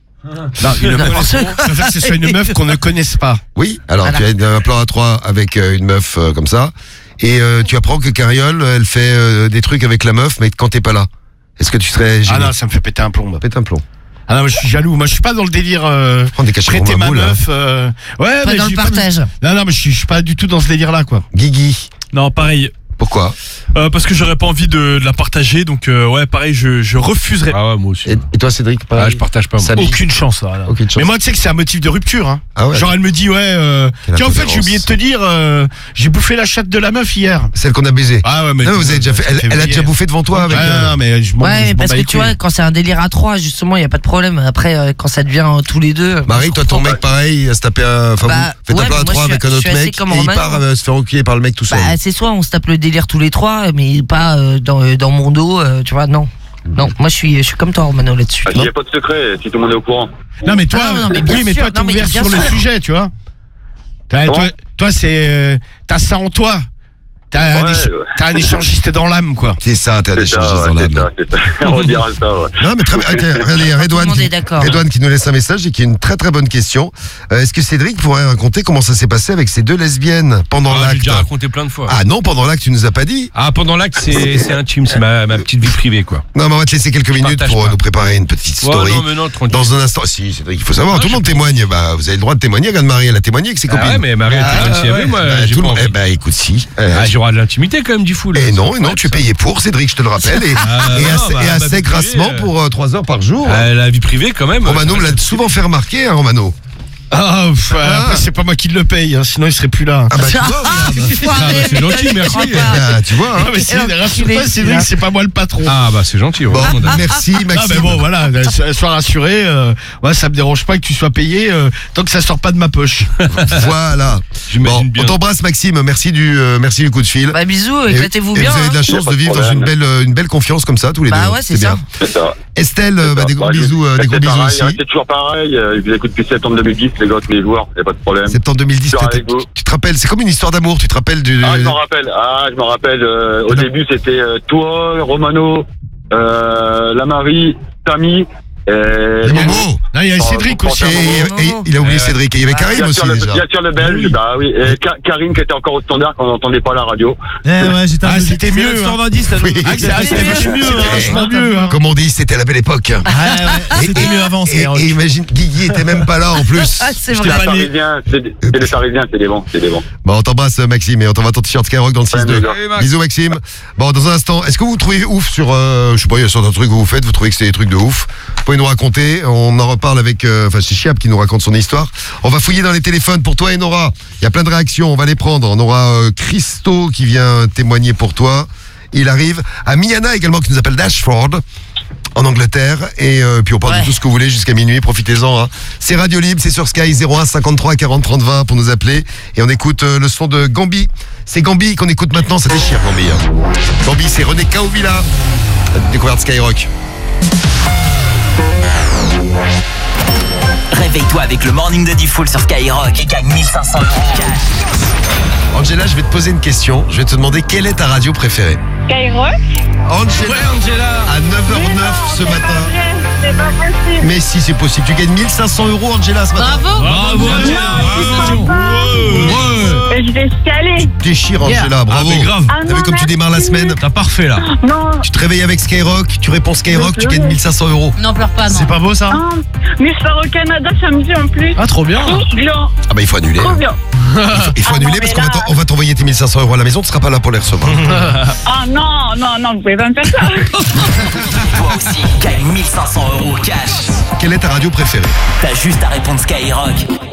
Non, une meuf, je préfère que ce soit une meuf qu'on ne connaisse pas. Oui, alors Voilà. tu as un plan à trois avec euh, une meuf euh, comme ça. Et euh, tu apprends que Cariole, elle fait euh, des trucs avec la meuf, mais quand t'es pas là. Est-ce que tu serais Ah gêné? non, ça me fait péter un plomb. moi. Pète un plomb. Ah non, moi, je suis jaloux. Moi, je suis pas dans le délire. Euh, Prends des cachets prêter ma Romano, là. meuf. Euh... Ouais, Pas mais dans je le suis partage. Non, non, mais je suis, je suis pas du tout dans ce délire-là, quoi. Guigui, Non, pareil. pourquoi? Euh, parce que j'aurais pas envie de, de la partager, donc euh, ouais, pareil, je, je refuserais. Ah ouais, moi aussi. et, et toi, Cédric, pareil? Ah, je partage pas, moi. Samy, Aucune chance, là. là. aucune chance. Mais moi, tu sais que c'est un motif de rupture. Hein. Ah ouais. Genre, elle me dit, ouais, euh, Quelle tiens, en fait, intolérance. j'ai oublié de te dire, euh, j'ai bouffé la chatte de la meuf hier. Celle qu'on a baisée. Ah ouais, mais. Non, mais vous avez déjà fait. Elle, elle a déjà bouffé devant toi avec. Ouais, euh, non, mais je m'en Ouais, je mais m'en parce bats que les tu couilles. vois, quand c'est un délire à trois, justement, il y a pas de problème. Après, euh, quand ça devient euh, tous les deux. Marie, je toi, ton comprends mec, pareil, à se taper un. Enfin, Bah, vous faites ouais, un plan mais à moi, trois je avec suis- un je autre suis assez mec, comme et il Romano. part euh, se faire enculer par le mec tout seul. Bah, c'est soit on se tape le délire tous les trois, mais pas euh, dans, euh, dans mon dos, euh, tu vois, non. Non, moi je suis, je suis comme toi, Romano, là-dessus. Ah, il n'y a pas de secret, si tout le monde est au courant. Non, mais toi, Ah non, non, mais bien oui, mais sûr, toi, t'es non, mais ouvert bien sur le sûr. sujet, tu vois. T'as- Comment toi, toi, c'est. euh, T'as ça en toi. T'as un, Ouais, éch- ouais. t'as un échangiste dans l'âme, quoi. C'est ça, t'as des C'est choses ça, dans ouais, c'est l'âme. ça, c'est ça. On dira ça, ouais. Non, mais très bien. Ok, regardez, il y a Redouane, Tout le monde qui, est d'accord. Redouane qui nous laisse un message et qui a une très très bonne question. Euh, Est-ce que Cédric pourrait raconter comment ça s'est passé avec ces deux lesbiennes pendant Ah, j'ai l'acte? déjà raconté plein de fois. Ah non, pendant l'acte, tu nous as pas dit. Ah, pendant l'acte, c'est c'est intime, c'est ma, ma petite vie privée, quoi. Non, mais on va te laisser quelques minutes partage pour pas. nous préparer une petite Ouais, story. non, mais non, tranquille. Dans un instant, si, Cédric, il faut savoir, Ouais, tout le monde je- témoigne. Bah, vous avez le droit de témoigner. Regarde Marie, elle a témoigné avec ses Ah copines. ouais, mais Marie, elle Ah, témoigne si elle ouais. veut, moi, Bah, j'ai tout le pas monde- envie. eh ben, écoute, si. Euh, Ah, j'aurai de l'intimité quand même du fou. là. Et non, C'est et non, tu es incroyable, payé pour, Cédric, je te le rappelle, et, Ah, et non, assez, bah, et ma assez vie privée, grassement euh. pour trois heures par jour. ça. Ah, la vie privée quand même. Romano me l'a souvent fait remarquer, hein, Romano. Ah, pff, Ah. après, c'est pas moi qui le paye, hein, sinon il serait plus là. Ah bah tu vois, Ah, Ah, bah, c'est gentil, merci. ah, tu vois, hein. Ah, mais c'est, enculé, rassure-toi, Cédric, celui-là. c'est pas moi le patron. Ah, bah, c'est gentil. Bon, heureusement, d'accord. merci Ah, Maxime. mais bon, voilà, euh, sois rassuré, euh, ouais, ça me dérange pas que tu sois payé euh, tant que ça sort pas de ma poche. Voilà. J'imagine Bon, bien. on t'embrasse Maxime, merci du, euh, merci du coup de fil. Bah bisous, Et- éclatez-vous et bien. vous avez de la hein. chance Y a pas de de vivre dans une problème. belle, euh, une belle confiance comme ça tous les Bah deux. ouais, c'est ça. bien. C'est ça. Estelle, euh, bah, des gros Bah, je- bisous, euh, des gros restez bisous pareil, aussi. restez toujours pareil, euh, je vous écoute depuis septembre deux mille dix, les gars, tous les jours, y a pas de problème. Septembre deux mille dix, Toujours t'étais- avec vous. tu te rappelles, c'est comme une histoire d'amour, tu te rappelles du. Ah, je m'en rappelle, ah, je m'en rappelle, euh, au Non. début, c'était euh, toi, Romano, euh, la Marie, Tammy, euh, Les Momo. Non, il y avait Cédric aussi. Et, et- et- il a oublié Cédric. Et il y avait Karim Bien aussi sûr, le, déjà. bien sûr, le belge, bah oui. Et Ka- Karine qui était encore au standard quand on n'entendait pas la radio. Eh ouais, j'étais un Ah, peu- c'était mieux, le hein. cent vingt dix, Oui. ah, c'était Ah, c'était c'était mieux, hein, vachement mieux. hein. Comme on dit, c'était la belle époque. Ouais, ouais, c'était mieux avant, Et, Skyrock. et imagine, Guigui était même pas là en plus. Ah, c'est C'est vrai. les Parisiens, c'est des- c'est des Parisiens, c'est des bons, c'est des bons. Bon, on t'embrasse Maxime et on t'envoie ton t-shirt Skyrock dans le six deux. Ouais, mais Bisous Maxime. Bon, dans un instant, est-ce que vous trouvez ouf sur, euh, je sais pas, il y a certains trucs que vous faites, vous trouvez que c'est des trucs de ouf. Vous pouvez nous raconter, on en reparle avec, euh, enfin c'est Chiab qui nous raconte son histoire. On va fouiller dans les téléphones pour toi et Nora. Il y a plein de réactions, on va les prendre. On aura euh, Christo qui vient témoigner pour toi. Il arrive. À Miana également qui nous appelle d'Ashford. En Angleterre, et euh, puis on parle Ouais. de tout ce que vous voulez jusqu'à minuit, profitez-en. Hein. C'est Radio Libre, c'est sur Sky, zéro un cinquante-trois quarante trente vingt pour nous appeler, et on écoute euh, le son de Gambi. C'est Gambi qu'on écoute maintenant, ça déchire Gambi. Hein. Gambi, c'est René Kaovila, découverte Skyrock. Réveille-toi avec le morning de Diffoul sur Skyrock et gagne mille cinq cents euros cash. Angela, je vais te poser une question, je vais te demander quelle est ta radio préférée. Skyrock? Angela, à neuf heures neuf ce matin. C'est pas possible. Mais si c'est possible, tu gagnes mille cinq cents euros Angela ce matin. Bravo. Bravo, Et je vais scaler. Déchire Angela, bravo. Ah, mais grave. Ah T'as vu non, comme tu démarres la merci. semaine? T'as parfait là. Non. Tu te réveilles avec Skyrock, tu réponds Skyrock, tu gagnes mille cinq cents euros. N'en pleure pas, non. C'est pas beau ça? Ah, mais je pars au Canada samedi en plus. Ah, trop bien. Trop bien. Ah bah il faut annuler. Trop bien. Il faut, il faut Ah annuler non, parce mais qu'on va là- t'en- on va t'envoyer tes mille cinq cents euros à la maison, tu seras pas là pour les recevoir. Ah non, non, non, vous pouvez pas me faire ça. Toi aussi, gagne mille cinq cents euros cash. Quelle est ta radio préférée? T'as juste à répondre Skyrock.